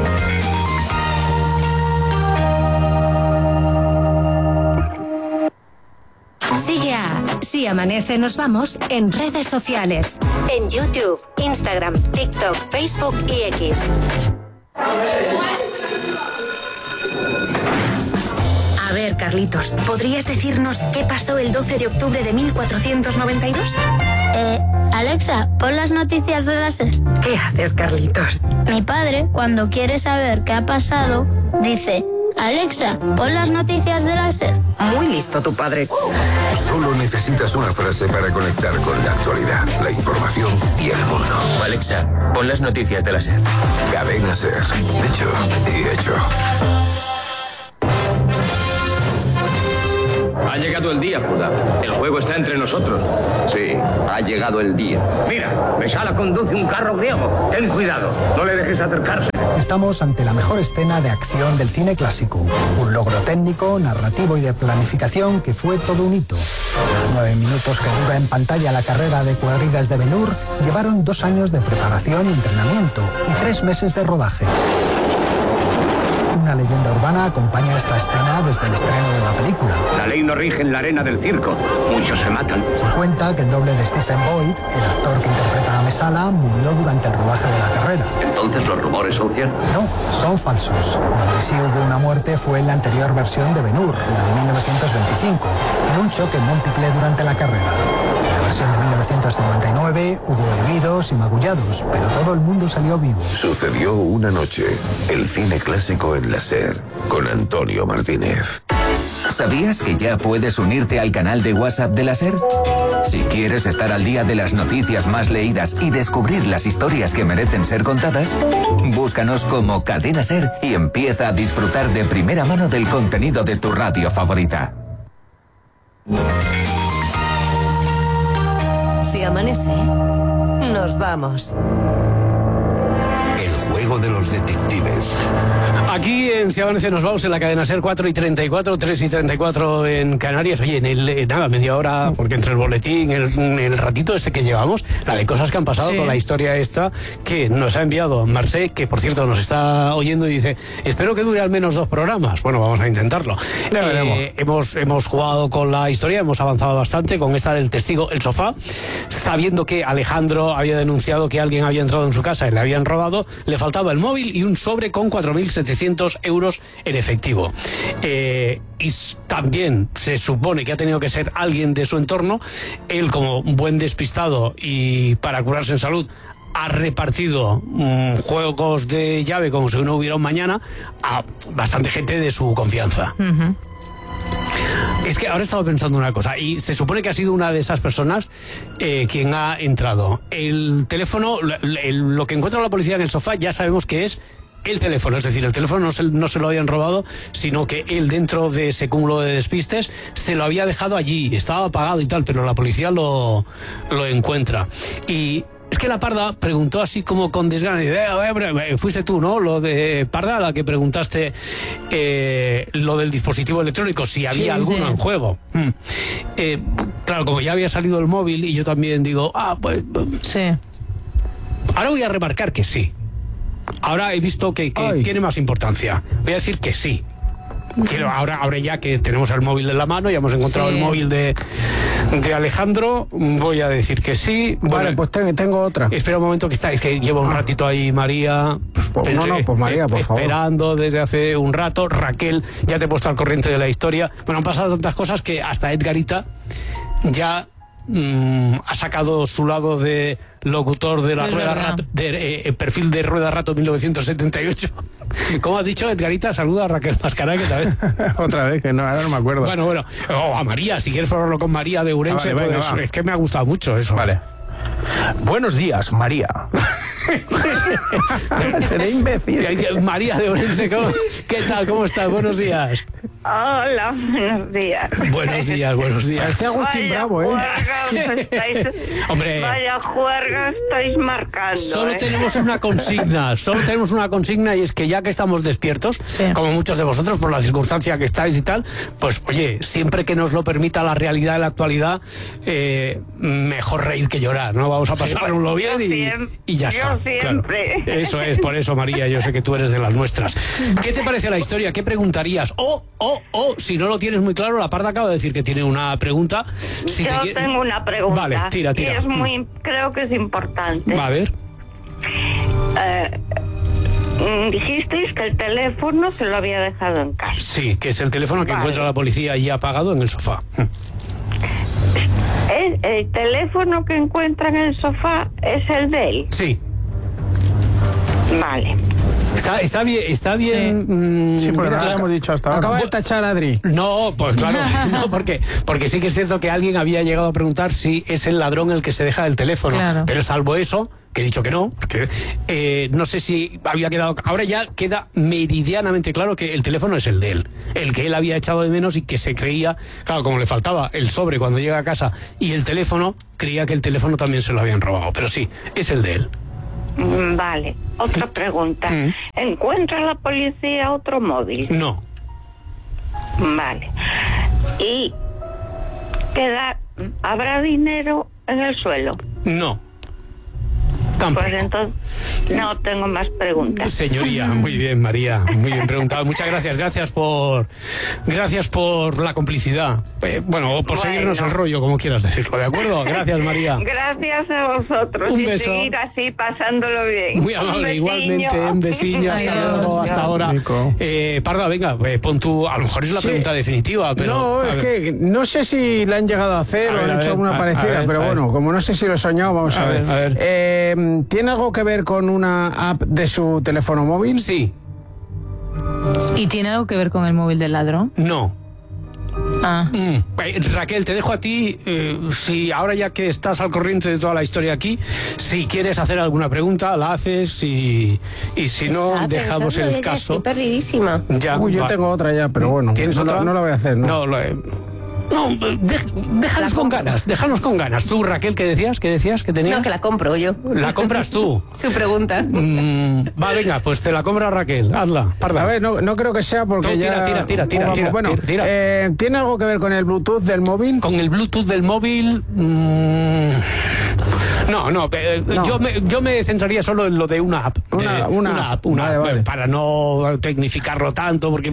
Sigue a Si Amanece Nos Vamos en redes sociales. En YouTube, Instagram, TikTok, Facebook y X. A ver, Carlitos, ¿podrías decirnos qué pasó el doce de octubre de mil cuatrocientos noventa y dos? Eh, Alexa, pon las noticias de la SER. ¿Qué haces, Carlitos? Mi padre, cuando quiere saber qué ha pasado, dice... Alexa, pon las noticias de la SER. Muy listo tu padre. Solo necesitas una frase para conectar con la actualidad, la información y el mundo. Alexa, pon las noticias de la SER. Cadena SER. Dicho y hecho. Ha llegado el día, Judá. El juego está entre nosotros. Sí, ha llegado el día. Mira, Mesala conduce un carro griego. Ten cuidado, no le dejes acercarse. Estamos ante la mejor escena de acción del cine clásico. Un logro técnico, narrativo y de planificación que fue todo un hito. Los nueve minutos que dura en pantalla la carrera de Cuadrigas de Ben-Hur llevaron dos años de preparación y entrenamiento y tres meses de rodaje. Una leyenda urbana acompaña esta escena desde el estreno de la película. La ley no rige en la arena del circo. Muchos se matan. Se cuenta que el doble de Stephen Boyd, el actor que interpreta a Mesala, murió durante el rodaje de la carrera. ¿Entonces los rumores son ciertos? No, son falsos. Donde sí hubo una muerte fue en la anterior versión de Ben-Hur, la de mil novecientos veinticinco, en un choque múltiple durante la carrera. En la versión de mil novecientos cincuenta y nueve hubo heridos y magullados, pero todo el mundo salió vivo. Sucedió una noche. El cine clásico en la SER, con Antonio Martínez. ¿Sabías que ya puedes unirte al canal de WhatsApp de la SER? Si quieres estar al día de las noticias más leídas y descubrir las historias que merecen ser contadas, búscanos como Cadena SER y empieza a disfrutar de primera mano del contenido de tu radio favorita. Si amanece, nos vamos. El juego de los detectives. Aquí en Si Amanece nos vamos en la cadena SER, cuatro y treinta y cuatro, tres y treinta y cuatro en Canarias. Oye, en el, eh, nada, media hora, porque entre el boletín, el, el ratito este que llevamos, la de cosas que han pasado, sí, con la historia esta que nos ha enviado Marcé, que por cierto nos está oyendo y dice, espero que dure al menos dos programas. Bueno, vamos a intentarlo. Ya veremos. Eh, hemos, hemos jugado con la historia, hemos avanzado bastante con esta del testigo, el sofá, sabiendo que Alejandro había denunciado que alguien había entrado en su casa y le habían robado, le faltaba el móvil y un sobre con cuatro mil setecientos euros en efectivo. Eh, y también se supone que ha tenido que ser alguien de su entorno. Él, como buen despistado y para curarse en salud, ha repartido mmm, juegos de llave como si no hubiera un mañana a bastante gente de su confianza. Uh-huh. Es que ahora estaba pensando una cosa, y se supone que ha sido una de esas personas eh, quien ha entrado. El teléfono, el, lo que encuentra la policía en el sofá, ya sabemos que es el teléfono, es decir, el teléfono no se, no se lo habían robado, sino que él, dentro de ese cúmulo de despistes, se lo había dejado allí, estaba apagado y tal, pero la policía lo, lo encuentra. Y es que la Parda preguntó así como con desgana, eh, fuiste tú, ¿no? Lo de Parda, la que preguntaste eh, lo del dispositivo electrónico, si había sí, alguno sí. en juego. Hmm. Eh, claro, como ya había salido el móvil, y yo también digo, ah, pues... Sí. Ahora voy a remarcar que sí. Ahora he visto que, que tiene más importancia. Voy a decir que sí. Quiero, ahora, ahora ya que tenemos el móvil en la mano, ya hemos encontrado sí. el móvil de, de Alejandro, voy a decir que sí. Vale, bueno, pues tengo, tengo otra. Espera un momento que está, es que lleva un ratito ahí María. Pues, pensé, no, no, pues María, por favor. Esperando desde hace un rato. Raquel, ya te he puesto al corriente de la historia. Bueno, han pasado tantas cosas que hasta Edgarita ya mmm, ha sacado su lado de locutor de la es Rueda Rato, de eh, perfil de Rueda Rato mil novecientos setenta y ocho. ¿Cómo has dicho, Edgarita? Saluda a Raquel Mascará, que tal vez. Otra vez, que no, ahora no me acuerdo. Bueno, bueno. O a María, si quieres probarlo con María de Urense, ah, vale, venga, pues, es que me ha gustado mucho eso. Vale. Buenos días, María. Seré imbécil. María de Orense, ¿cómo? ¿Qué tal? ¿Cómo estás? Buenos días. Hola, buenos días. Buenos días, buenos días. Parece Agustín vaya Bravo, ¿eh? Estáis, Hombre. Vaya juerga estáis marcando. Solo ¿eh? tenemos una consigna, solo tenemos una consigna, y es que ya que estamos despiertos, sí. como muchos de vosotros, por la circunstancia que estáis y tal, pues oye, siempre que nos lo permita la realidad de la actualidad, eh, mejor reír que llorar, ¿no? Vamos a pasárnoslo bien y, y ya está. Siempre. Claro. Eso es, por eso, María, yo sé que tú eres de las nuestras. ¿Qué te parece la historia? ¿Qué preguntarías? O, o, o, si no lo tienes muy claro, la Parda acaba de decir que tiene una pregunta. Si yo te... tengo una pregunta. Vale, tira, tira. Y es muy, creo que es importante. Va a ver. Eh, dijisteis que el teléfono se lo había dejado en casa. Sí, que es el teléfono que vale. encuentra la policía ya apagado en el sofá. ¿El, el teléfono que encuentra en el sofá es el de él? Sí. Vale. Está, está bien, está bien. Sí, mmm, sí porque no lo hemos dicho hasta ahora. Acaba de tachar a Adri. No, pues claro, no, porque, porque sí que es cierto que alguien había llegado a preguntar si es el ladrón el que se deja el teléfono. Claro. Pero salvo eso, que he dicho que no, porque eh, no sé si había quedado. Ahora ya queda meridianamente claro que el teléfono es el de él, el que él había echado de menos y que se creía, claro, como le faltaba el sobre cuando llega a casa y el teléfono, creía que el teléfono también se lo habían robado. Pero sí, es el de él. Vale, otra pregunta. Mm. ¿Encuentra la policía otro móvil? No. Vale. ¿Y queda, habrá dinero en el suelo? No. Tampoco. Pues entonces no tengo más preguntas. Señoría, muy bien, María, muy bien preguntado. Muchas gracias, gracias por gracias por la complicidad. Eh, bueno, o por bueno. seguirnos el rollo, como quieras decirlo, ¿de acuerdo? Gracias, María. Gracias a vosotros. Un y beso. seguir así pasándolo bien. Muy amable, un igualmente, un besillo, hasta Adiós. luego, hasta ahora. Eh, Parda, venga, eh, pon tú, a lo mejor es la sí. pregunta definitiva, pero... No, es que no sé si la han llegado a hacer a o ver, han hecho ver, alguna a, parecida, a ver, pero bueno, como no sé si lo he soñado, vamos a, a ver. ver. A ver. Eh, ¿Tiene algo que ver con una app de su teléfono móvil? Sí. ¿Y tiene algo que ver con el móvil del ladrón? No. Ah. Mm. Eh, Raquel, te dejo a ti, eh, si ahora ya que estás al corriente de toda la historia aquí, si quieres hacer alguna pregunta, la haces y, y si no, Está dejamos pensando, el ella, caso. Estoy perdidísima. Ya, Uy, yo va. tengo otra ya, pero bueno. ¿Tienes no, otra? La, no la voy a hacer, ¿no? No, lo, eh, no de, déjanos con ganas, déjanos con ganas. Tú, Raquel, ¿qué decías? ¿Qué decías que tenías? No, que la compro yo. ¿La compras tú? Su pregunta. Mm, va, venga, pues te la compra Raquel. Hazla, parda. A ver, no, no creo que sea porque No, tira, ya... tira, tira, tira, Vamos, tira, bueno, tira, tira. Eh, ¿tiene algo que ver con el Bluetooth del móvil? Con el Bluetooth del móvil... Mmm... No, no, eh, No. Yo, me, yo me centraría solo en lo de una app. Una- de- una app, una Vale, app, vale. para no tecnificarlo tanto, porque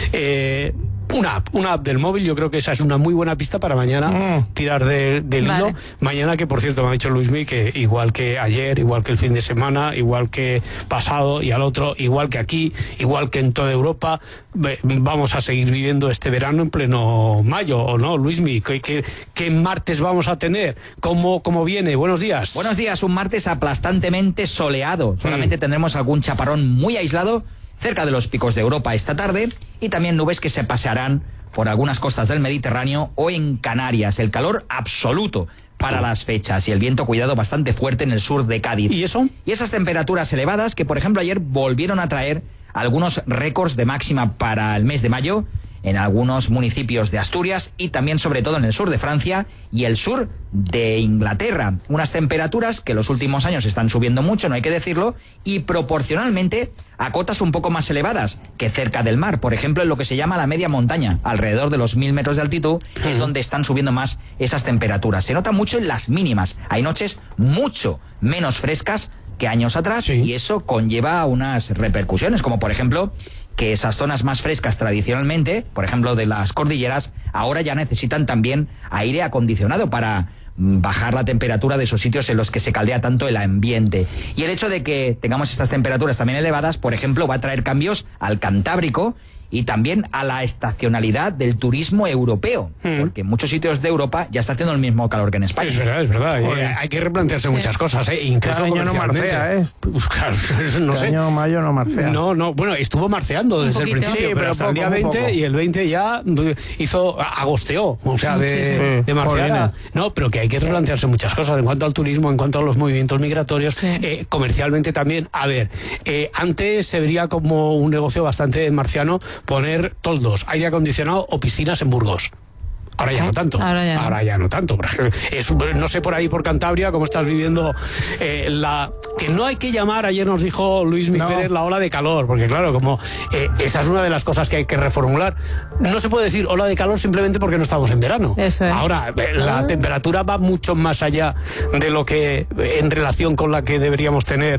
eh, una app, una app del móvil, yo creo que esa es una muy buena pista para mañana Mm. tirar de- del Vale. hilo. Mañana, que por cierto me ha dicho Luismi que igual que ayer, igual que el fin de semana, igual que pasado y al otro, igual que aquí, igual que en toda Europa, ve- vamos a seguir viviendo este verano en pleno mayo, ¿o no, Luismi? ¿Qué, qué, qué martes vamos a tener? ¿Cómo, cómo viene? Buenos días. Buenos días, un martes aplastantemente soleado. Solamente tendremos algún chaparrón muy aislado cerca de los picos de Europa esta tarde y también nubes que se pasearán por algunas costas del Mediterráneo o en Canarias. El calor absoluto para las fechas y el viento, cuidado, bastante fuerte en el sur de Cádiz. ¿Y eso? Y esas temperaturas elevadas que, por ejemplo, ayer volvieron a traer algunos récords de máxima para el mes de mayo en algunos municipios de Asturias y también sobre todo en el sur de Francia y el sur de Inglaterra. Unas temperaturas que en los últimos años están subiendo mucho, no hay que decirlo, y proporcionalmente a cotas un poco más elevadas que cerca del mar. Por ejemplo, en lo que se llama la media montaña, alrededor de los mil metros de altitud, uh-huh. es donde están subiendo más esas temperaturas. Se nota mucho en las mínimas. Hay noches mucho menos frescas que años atrás, sí. y eso conlleva unas repercusiones, como por ejemplo que esas zonas más frescas tradicionalmente, por ejemplo de las cordilleras, ahora ya necesitan también aire acondicionado para bajar la temperatura de esos sitios en los que se caldea tanto el ambiente. Y el hecho de que tengamos estas temperaturas también elevadas, por ejemplo, va a traer cambios al Cantábrico y también a la estacionalidad del turismo europeo, mm. porque en muchos sitios de Europa ya está haciendo el mismo calor que en España. Es verdad, es verdad. Eh, hay que replantearse sí. muchas cosas, ¿eh? Incluso este año no marcea, ¿eh? Pues, claro, no este sé. año mayo no marcea. No, no, bueno, estuvo marceando un desde poquito. el principio, sí, pero, pero hasta poco, el día veinte poco. y el veinte ya hizo, agosteó, o sea, de, sí, de marcear. Jolines. No, pero que hay que replantearse muchas cosas en cuanto al turismo, en cuanto a los movimientos migratorios, sí. eh, comercialmente también. A ver, eh, antes se vería como un negocio bastante marciano poner toldos, aire acondicionado o piscinas en Burgos. Ahora ya no tanto. Ahora ya no, Ahora ya no tanto. Es, no sé por ahí por Cantabria cómo estás viviendo eh, la que no hay que llamar, ayer nos dijo Luis Mi no. Pérez, la ola de calor, porque claro, como eh, esa es una de las cosas que hay que reformular. No se puede decir ola de calor simplemente porque no estamos en verano. Eso es. Ahora, eh, la ah. temperatura va mucho más allá de lo que en relación con la que deberíamos tener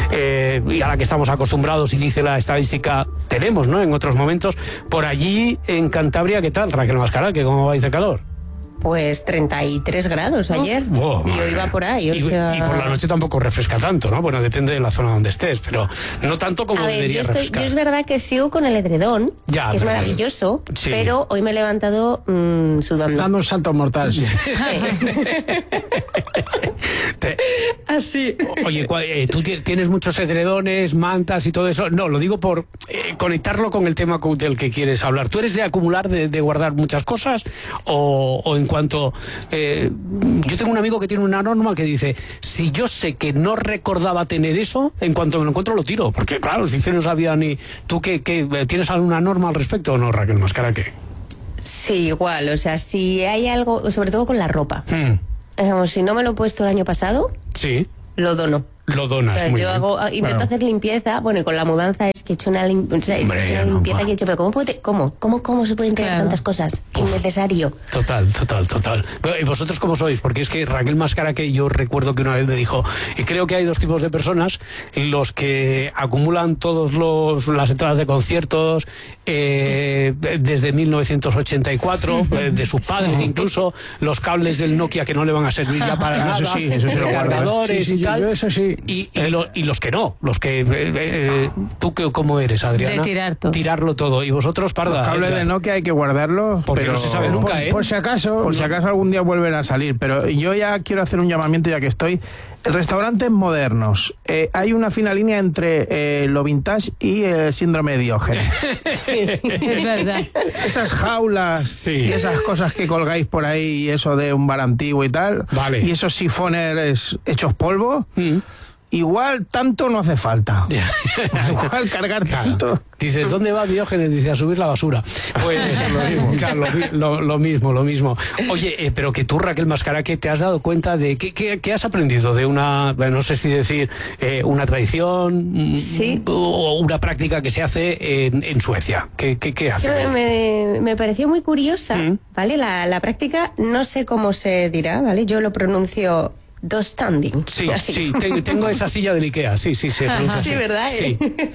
eh, y a la que estamos acostumbrados, y dice la estadística, tenemos, ¿no? En otros momentos. Por allí, en Cantabria, ¿qué tal, Raquel Mascaral? ¿Que cómo vais de calor? Pues treinta y tres grados ayer. Oh, y hoy va por ahí. O y, sea... y por la noche tampoco refresca tanto, ¿no? Bueno, depende de la zona donde estés, pero no tanto como a ver, debería yo estoy, refrescar. Yo es verdad que sigo con el edredón, ya, que es pero, maravilloso, sí. pero hoy me he levantado mmm, sudando. Dando un salto mortal, sí. Te... Así. Oye, eh, tú tienes muchos edredones, mantas y todo eso. No, lo digo por eh, conectarlo con el tema del que quieres hablar. ¿Tú eres de acumular, de, de guardar muchas cosas? O, o en cuanto... Eh, yo tengo un amigo que tiene una norma que dice, si yo sé que no recordaba tener eso, en cuanto me lo encuentro lo tiro. Porque claro, si no sabía ni... ¿Tú qué, qué, tienes alguna norma al respecto o no, Raquel Mascara? ¿Qué? Sí, igual. O sea, si hay algo, sobre todo con la ropa. Hmm. Digamos, si no me lo he puesto el año pasado, sí, lo dono. Lo donas, o sea, muy yo bien. hago, intento claro. hacer limpieza, bueno, y con la mudanza es que he hecho una, lim o sea, Hombre, una no, limpieza pa. que he hecho, pero ¿cómo, puede, cómo, cómo, cómo se pueden crear claro. tantas cosas? Uf. Innecesario. Total, total, total. ¿Y vosotros cómo sois? Porque es que Raquel Mascara, que yo recuerdo que una vez me dijo, y creo que hay dos tipos de personas, los que acumulan todos los las entradas de conciertos eh, desde mil novecientos ochenta y cuatro, eh, de sus padres sí. incluso, los cables del Nokia que no le van a servir ya para nada, eso sí, eso sí, cargadores sí, sí, y tal. Yo, yo eso sí. Y, y, lo, y los que no, los que... Eh, eh, ¿Tú qué, cómo eres, Adriana? De tirar todo. Tirarlo todo. ¿Y vosotros, Parda? Los cables de Nokia hay que guardarlos. Porque pero no se sabe nunca, por, ¿eh? Por si acaso, por no. si acaso algún día vuelven a salir. Pero yo ya quiero hacer un llamamiento, ya que estoy... restaurantes modernos. Eh, hay una fina línea entre eh, lo vintage y el síndrome de Diógenes. Es verdad. Esas jaulas sí. y esas cosas que colgáis por ahí, y eso de un bar antiguo y tal, vale. y esos sifones hechos polvo, mm. igual tanto no hace falta. Igual cargar tanto. Claro. Dice, ¿dónde va Diógenes? Dice, a subir la basura. Pues lo mismo, claro, lo, lo, lo mismo, lo mismo. Oye, eh, pero que tú, Raquel Mascaraque, ¿te has dado cuenta de qué, qué, qué has aprendido de una, no sé si decir, eh, una tradición sí. o una práctica que se hace en, en Suecia? ¿Qué, qué, qué hace? Sí, me, me pareció muy curiosa, ¿Mm? ¿vale? La, la práctica, no sé cómo se dirá, ¿vale? Yo lo pronuncio... Dos standing. Sí, así. sí, tengo, tengo esa silla del Ikea, sí, sí, se pronuncia así. Sí, ¿verdad? Sí.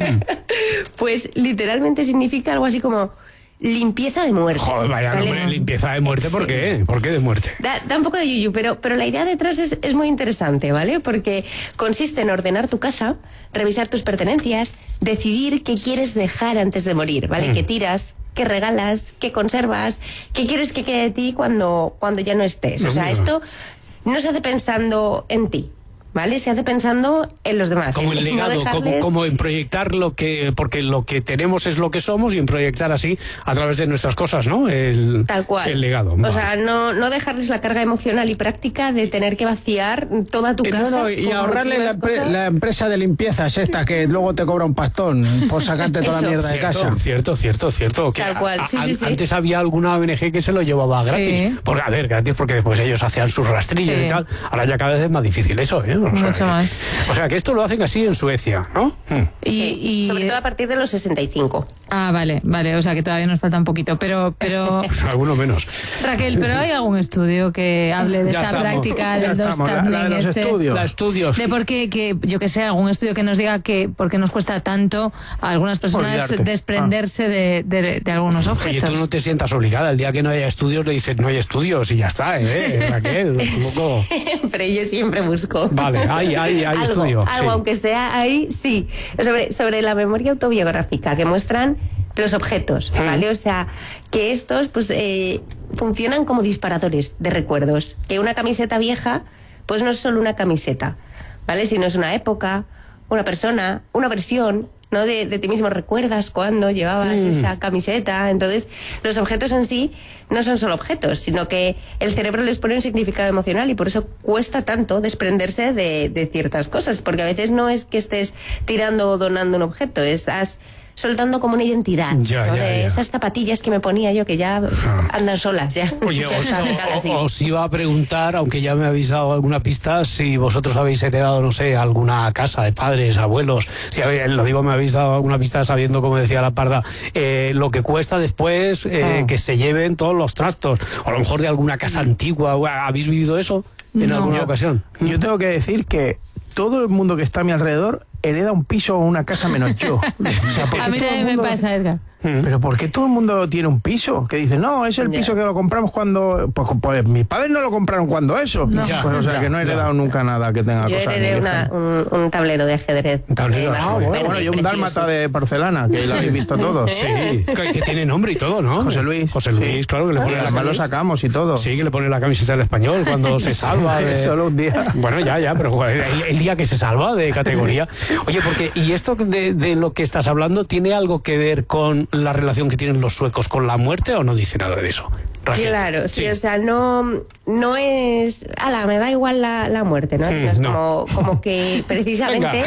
Pues literalmente significa algo así como limpieza de muerte. Joder, vaya ¿vale? nombre, limpieza de muerte, ¿por qué? ¿Por qué de muerte? Da, da un poco de yuyu, pero, pero la idea detrás es, es muy interesante, ¿vale? Porque consiste en ordenar tu casa, revisar tus pertenencias, decidir qué quieres dejar antes de morir, ¿vale? Mm. ¿Qué tiras? ¿Qué regalas? ¿Qué conservas? ¿Qué quieres que quede de ti cuando, cuando ya no estés? O sea, no, esto... no se hace pensando en ti, ¿vale? Se hace pensando en los demás. Como el legado, no dejarles... como, como en proyectar lo que... Porque lo que tenemos es lo que somos, y en proyectar así a través de nuestras cosas, ¿no? El, Tal cual. El legado. O vale. sea, no, no dejarles la carga emocional y práctica de tener que vaciar toda tu eh, casa. No, no, y ahorrarle la, la empresa de limpiezas esta que luego te cobra un pastón por sacarte toda la mierda cierto, de casa. Cierto, cierto, cierto. Que Tal cual, sí, a, sí, a, sí. Antes había alguna O N G que se lo llevaba gratis. Sí. Porque, a ver, gratis porque después ellos hacían sus rastrillos sí. y tal. Ahora ya cada vez es más difícil eso, ¿eh? O sea, Mucho que, más. O sea, que esto lo hacen así en Suecia, ¿no? Y, sí, y... sobre todo a partir de los sesenta y cinco. Ah, vale, vale, o sea que todavía nos falta un poquito, pero... pero... Pues alguno menos. Raquel, ¿pero hay algún estudio que hable de ya esta estamos, práctica del dos standing? La, la de los este, estudios. La estudios. De por qué, que, yo que sé, algún estudio que nos diga que por qué nos cuesta tanto a algunas personas Olvidarte. desprenderse ah. de, de, de algunos objetos. Oye, tú no te sientas obligada. El día que no haya estudios le dices, no hay estudios y ya está, ¿eh? Raquel, un poco... Pero yo siempre busco. Vale, hay, hay, hay algo, estudios. Algo, sí. aunque sea ahí, sí. Sobre, sobre la memoria autobiográfica, que muestran los objetos, ¿vale? O sea, que estos pues eh, funcionan como disparadores de recuerdos. Que una camiseta vieja, pues no es solo una camiseta, ¿vale? Sino es una época, una persona, una versión, ¿no? De, de ti mismo. Recuerdas cuando llevabas mm. esa camiseta. Entonces, los objetos en sí no son solo objetos, sino que el cerebro les pone un significado emocional, y por eso cuesta tanto desprenderse de, de ciertas cosas, porque a veces no es que estés tirando o donando un objeto, estás soltando como una identidad, ya, ¿no? ya, de ya. esas zapatillas que me ponía yo que ya andan solas ya. Oye, os, o, os iba a preguntar, aunque ya me habéis dado alguna pista, si vosotros habéis heredado, no sé, alguna casa de padres, abuelos, si habéis, lo digo, me habéis dado alguna pista sabiendo, como decía la Parda, eh, lo que cuesta después eh, oh. que se lleven todos los trastos, o a lo mejor de alguna casa antigua. ¿Habéis vivido eso en no. alguna ocasión? Yo tengo que decir que todo el mundo que está a mi alrededor hereda un piso o una casa menos yo. O sea, a mí también mundo... me pasa, Edgar. Pero ¿por qué todo el mundo tiene un piso? Que dice, no, es el piso yeah. que lo compramos cuando... Pues, pues mis padres no lo compraron cuando eso. No. Ya, pues, o sea, ya, que no he heredado ya. nunca nada que tenga yo cosas. Yo heredé una, un, un tablero de ajedrez. Un tablero. Eh, ah, bueno, verde, bueno, yo un dálmata de porcelana, que lo habéis visto todos. Sí, que, que tiene nombre y todo, ¿no? José Luis. José Luis, sí. claro, que le pone... Además lo sacamos y todo. Sí, que le pone la camiseta del Español cuando se salva de... Solo un día. Bueno, ya, ya, pero el, el día que se salva de categoría. Oye, porque... ¿Y esto de, de lo que estás hablando tiene algo que ver con la relación que tienen los suecos con la muerte, o no dice nada de eso? Raquel. Claro, sí, sí, o sea, no, no es... Ala, me da igual la, la muerte, ¿no? Sino es no. como, como que precisamente...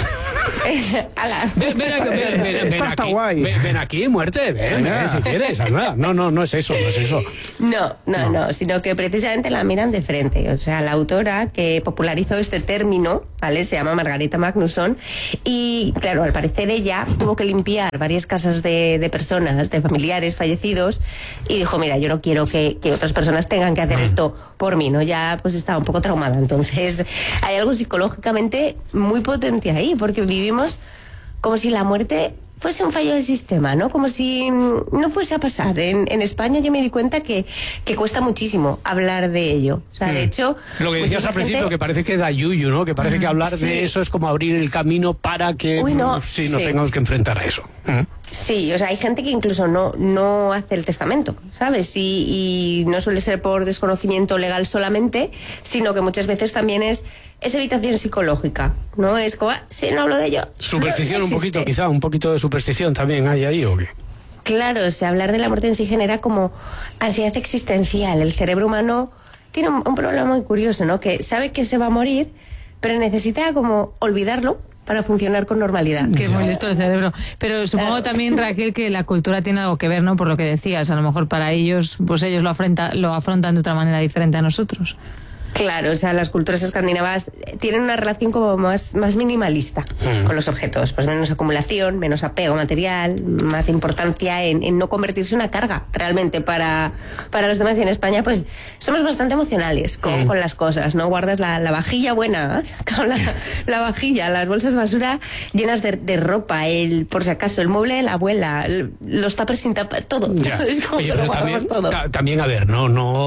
ala. Ven, ven, aquí, ven, ven, ven, aquí, ven, ven aquí, muerte, ven, ven si quieres. Anda. No, no, no es eso, no es eso. No, no, no, no, sino que precisamente la miran de frente. O sea, la autora que popularizó este término, ¿vale? Se llama Margareta Magnusson, y claro, al parecer ella tuvo que limpiar varias casas de, de personas, de familiares fallecidos, y dijo, mira, yo no quiero que que otras personas tengan que hacer esto por mí, ¿no? Ya pues estaba un poco traumada. Entonces hay algo psicológicamente muy potente ahí, porque vivimos como si la muerte fuese un fallo del sistema, ¿no? Como si no fuese a pasar. En, en España yo me di cuenta que, que cuesta muchísimo hablar de ello. O sea, de hecho... Lo que decías al principio, gente... que parece que da yuyu, ¿no? Que parece que hablar sí. de eso es como abrir el camino para que Uy, no. sí, nos sí. tengamos que enfrentar a eso. Sí, o sea, hay gente que incluso no, no hace el testamento, ¿sabes? Y, y no suele ser por desconocimiento legal solamente, sino que muchas veces también es, es evitación psicológica, ¿no? Es como, ah, si no hablo de ello. Superstición no, no un poquito, quizá, un poquito de superstición también hay ahí, ¿o qué? Claro, o sea, hablar de la muerte en sí genera como ansiedad existencial. El cerebro humano tiene un, un problema muy curioso, ¿no? Que sabe que se va a morir, pero necesita como olvidarlo para funcionar con normalidad. Que es muy listo el cerebro. Pero supongo claro. también, Raquel, que la cultura tiene algo que ver, ¿no? Por lo que decías, a lo mejor para ellos, pues ellos lo, afrenta, lo afrontan de otra manera diferente a nosotros. Claro, o sea, las culturas escandinavas tienen una relación como más, más minimalista mm. con los objetos, pues menos acumulación, menos apego material, más importancia en, en no convertirse en una carga realmente para, para los demás. Y en España, pues, somos bastante emocionales con, mm. con las cosas, ¿no? Guardas la, la vajilla buena, la, la vajilla, las bolsas de basura llenas de, de ropa, el, por si acaso, el mueble de la abuela, el, los tuppers sin tapa, todo. Ya. Es como Oye, pero también, todo. Ta, también, a ver, no,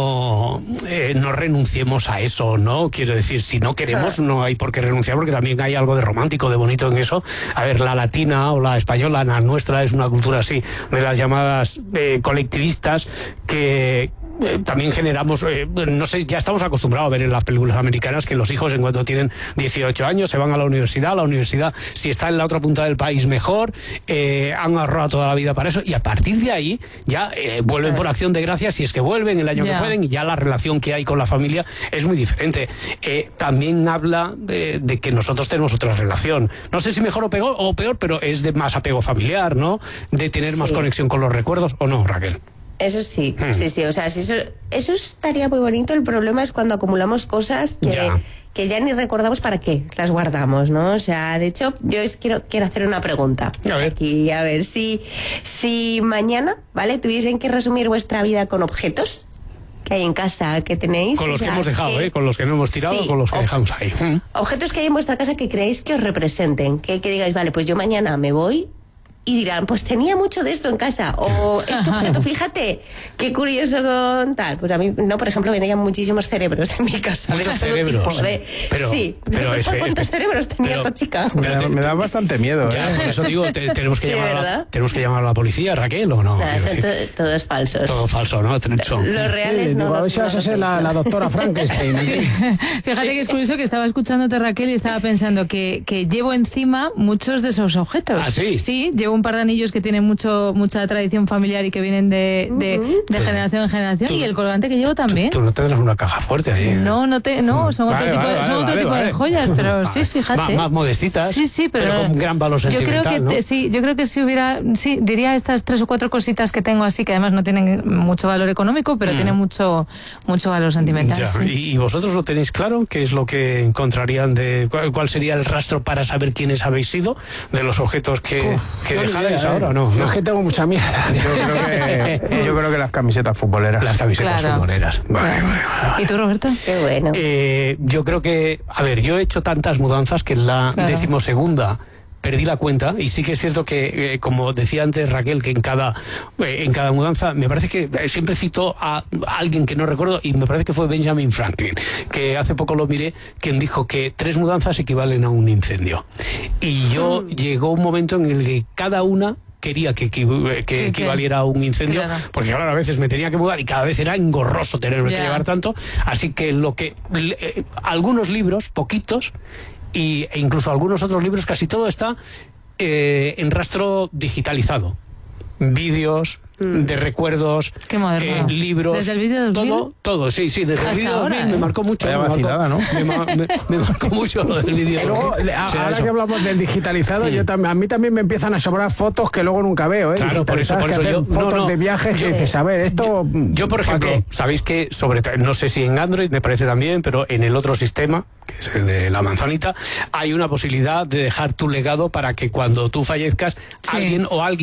no, eh, no renunciemos a eso, ¿no? Quiero decir, si no queremos, no hay por qué renunciar, porque también hay algo de romántico, de bonito en eso. A ver, la latina o la española, la nuestra, es una cultura así, de las llamadas eh, colectivistas, que Eh, también generamos, eh, no sé, ya estamos acostumbrados a ver en las películas americanas que los hijos, en cuanto tienen dieciocho años, se van a la universidad. La universidad, si está en la otra punta del país, mejor. Eh, han ahorrado toda la vida para eso, y a partir de ahí ya eh, vuelven por acción de gracias, si es que vuelven el año yeah. que pueden, y ya la relación que hay con la familia es muy diferente. Eh, también habla de, de que nosotros tenemos otra relación, no sé si mejor o peor, o peor, pero es de más apego familiar, ¿no? De tener sí. más conexión con los recuerdos, ¿o no, Raquel? Eso sí, hmm. sí, sí, o sea, si eso, eso estaría muy bonito. El problema es cuando acumulamos cosas que ya. que ya ni recordamos para qué las guardamos, ¿no? O sea, de hecho, yo es, quiero, quiero hacer una pregunta. A ver. Aquí, a ver, si, si mañana, ¿vale?, tuviesen que resumir vuestra vida con objetos que hay en casa, que tenéis. Con los o sea, que hemos dejado, que, ¿eh? Con los que no hemos tirado, sí, con los que ob- dejamos ahí. Hmm. Objetos que hay en vuestra casa que creéis que os representen, que, que digáis, vale, pues yo mañana me voy. Y dirán, pues tenía mucho de esto en casa. O este objeto, fíjate, qué curioso con tal. Pues a mí, no, por ejemplo, venían muchísimos cerebros en mi casa. Muchos cerebros. De, pero, sí. Pero es, ¿Cuántos es, cerebros tenía pero, esta chica? Me da, me da bastante miedo. Ya, ¿eh? por eso digo, te, tenemos, que sí, llamar a, tenemos que llamar a la policía, Raquel, ¿o no? Nah, son to, todos falsos. Todo falso, ¿no? Son. Los reales sí, no. Digo, a ver si vas a ser la, la doctora Frankenstein. Sí. Fíjate que es curioso que estaba escuchándote, Raquel, y estaba pensando que, que llevo encima muchos de esos objetos. ¿Ah, sí? Sí, llevo un par de anillos que tienen mucho mucha tradición familiar y que vienen de, de, uh-huh. de generación en generación, tú, y el colgante que llevo también. Tú, tú no tendrás una caja fuerte ahí. ¿eh? No, no, te, no son vale, otro, vale, tipo, vale, son otro vale, tipo vale. de joyas, pero vale. sí, fíjate. Más, más modestitas, sí, sí, pero, pero con gran valor sentimental, yo creo que ¿no? te, sí, yo creo que si hubiera, sí, diría estas tres o cuatro cositas que tengo así, que además no tienen mucho valor económico, pero mm. tienen mucho, mucho valor sentimental. Ya, sí. ¿Y vosotros lo tenéis claro? ¿Qué es lo que encontrarían de cuál, cuál sería el rastro para saber quiénes habéis sido de los objetos que, Uf, que no dejáis ahora, ¿o no? Yo no. es que tengo mucha mierda. Yo creo que, yo creo que las camisetas futboleras. Las camisetas claro. futboleras. Vale, vale, vale. ¿Y tú, Roberto? Qué bueno. Eh, yo creo que, a ver, yo he hecho tantas mudanzas que en la claro. decimosegunda perdí la cuenta, y sí que es cierto que, eh, como decía antes Raquel, que en cada eh, en cada mudanza, me parece que eh, siempre cito a, a alguien que no recuerdo, y me parece que fue Benjamin Franklin, que hace poco lo miré, quien dijo que tres mudanzas equivalen a un incendio. Y yo mm. llegó un momento en el que cada una quería que, que, que equivaliera a un incendio, claro. porque claro, a veces me tenía que mudar y cada vez era engorroso tenerme yeah. que llevar tanto, así que lo que eh, algunos libros, poquitos, y, e incluso algunos otros libros, casi todo está eh, en rastro digitalizado. Vídeos mm. de recuerdos, eh, libros, ¿Desde el vídeo dos mil? todo, todo, sí, sí, desde el vídeo dos mil me marcó mucho. Me marcó, ¿no? me, me, me marcó mucho lo del vídeo. Luego, ahora eso. que hablamos del digitalizado, sí. yo también, a mí también me empiezan a sobrar fotos que luego nunca veo, ¿eh? Claro, por eso, por eso yo fotos no, no, de viajes yo, que dices, a ver, esto. Yo, yo por ejemplo, ¿qué? Sabéis que sobre no sé si en Android me parece también, pero en el otro sistema, que es el de la manzanita, hay una posibilidad de dejar tu legado para que cuando tú fallezcas, sí. alguien o alguien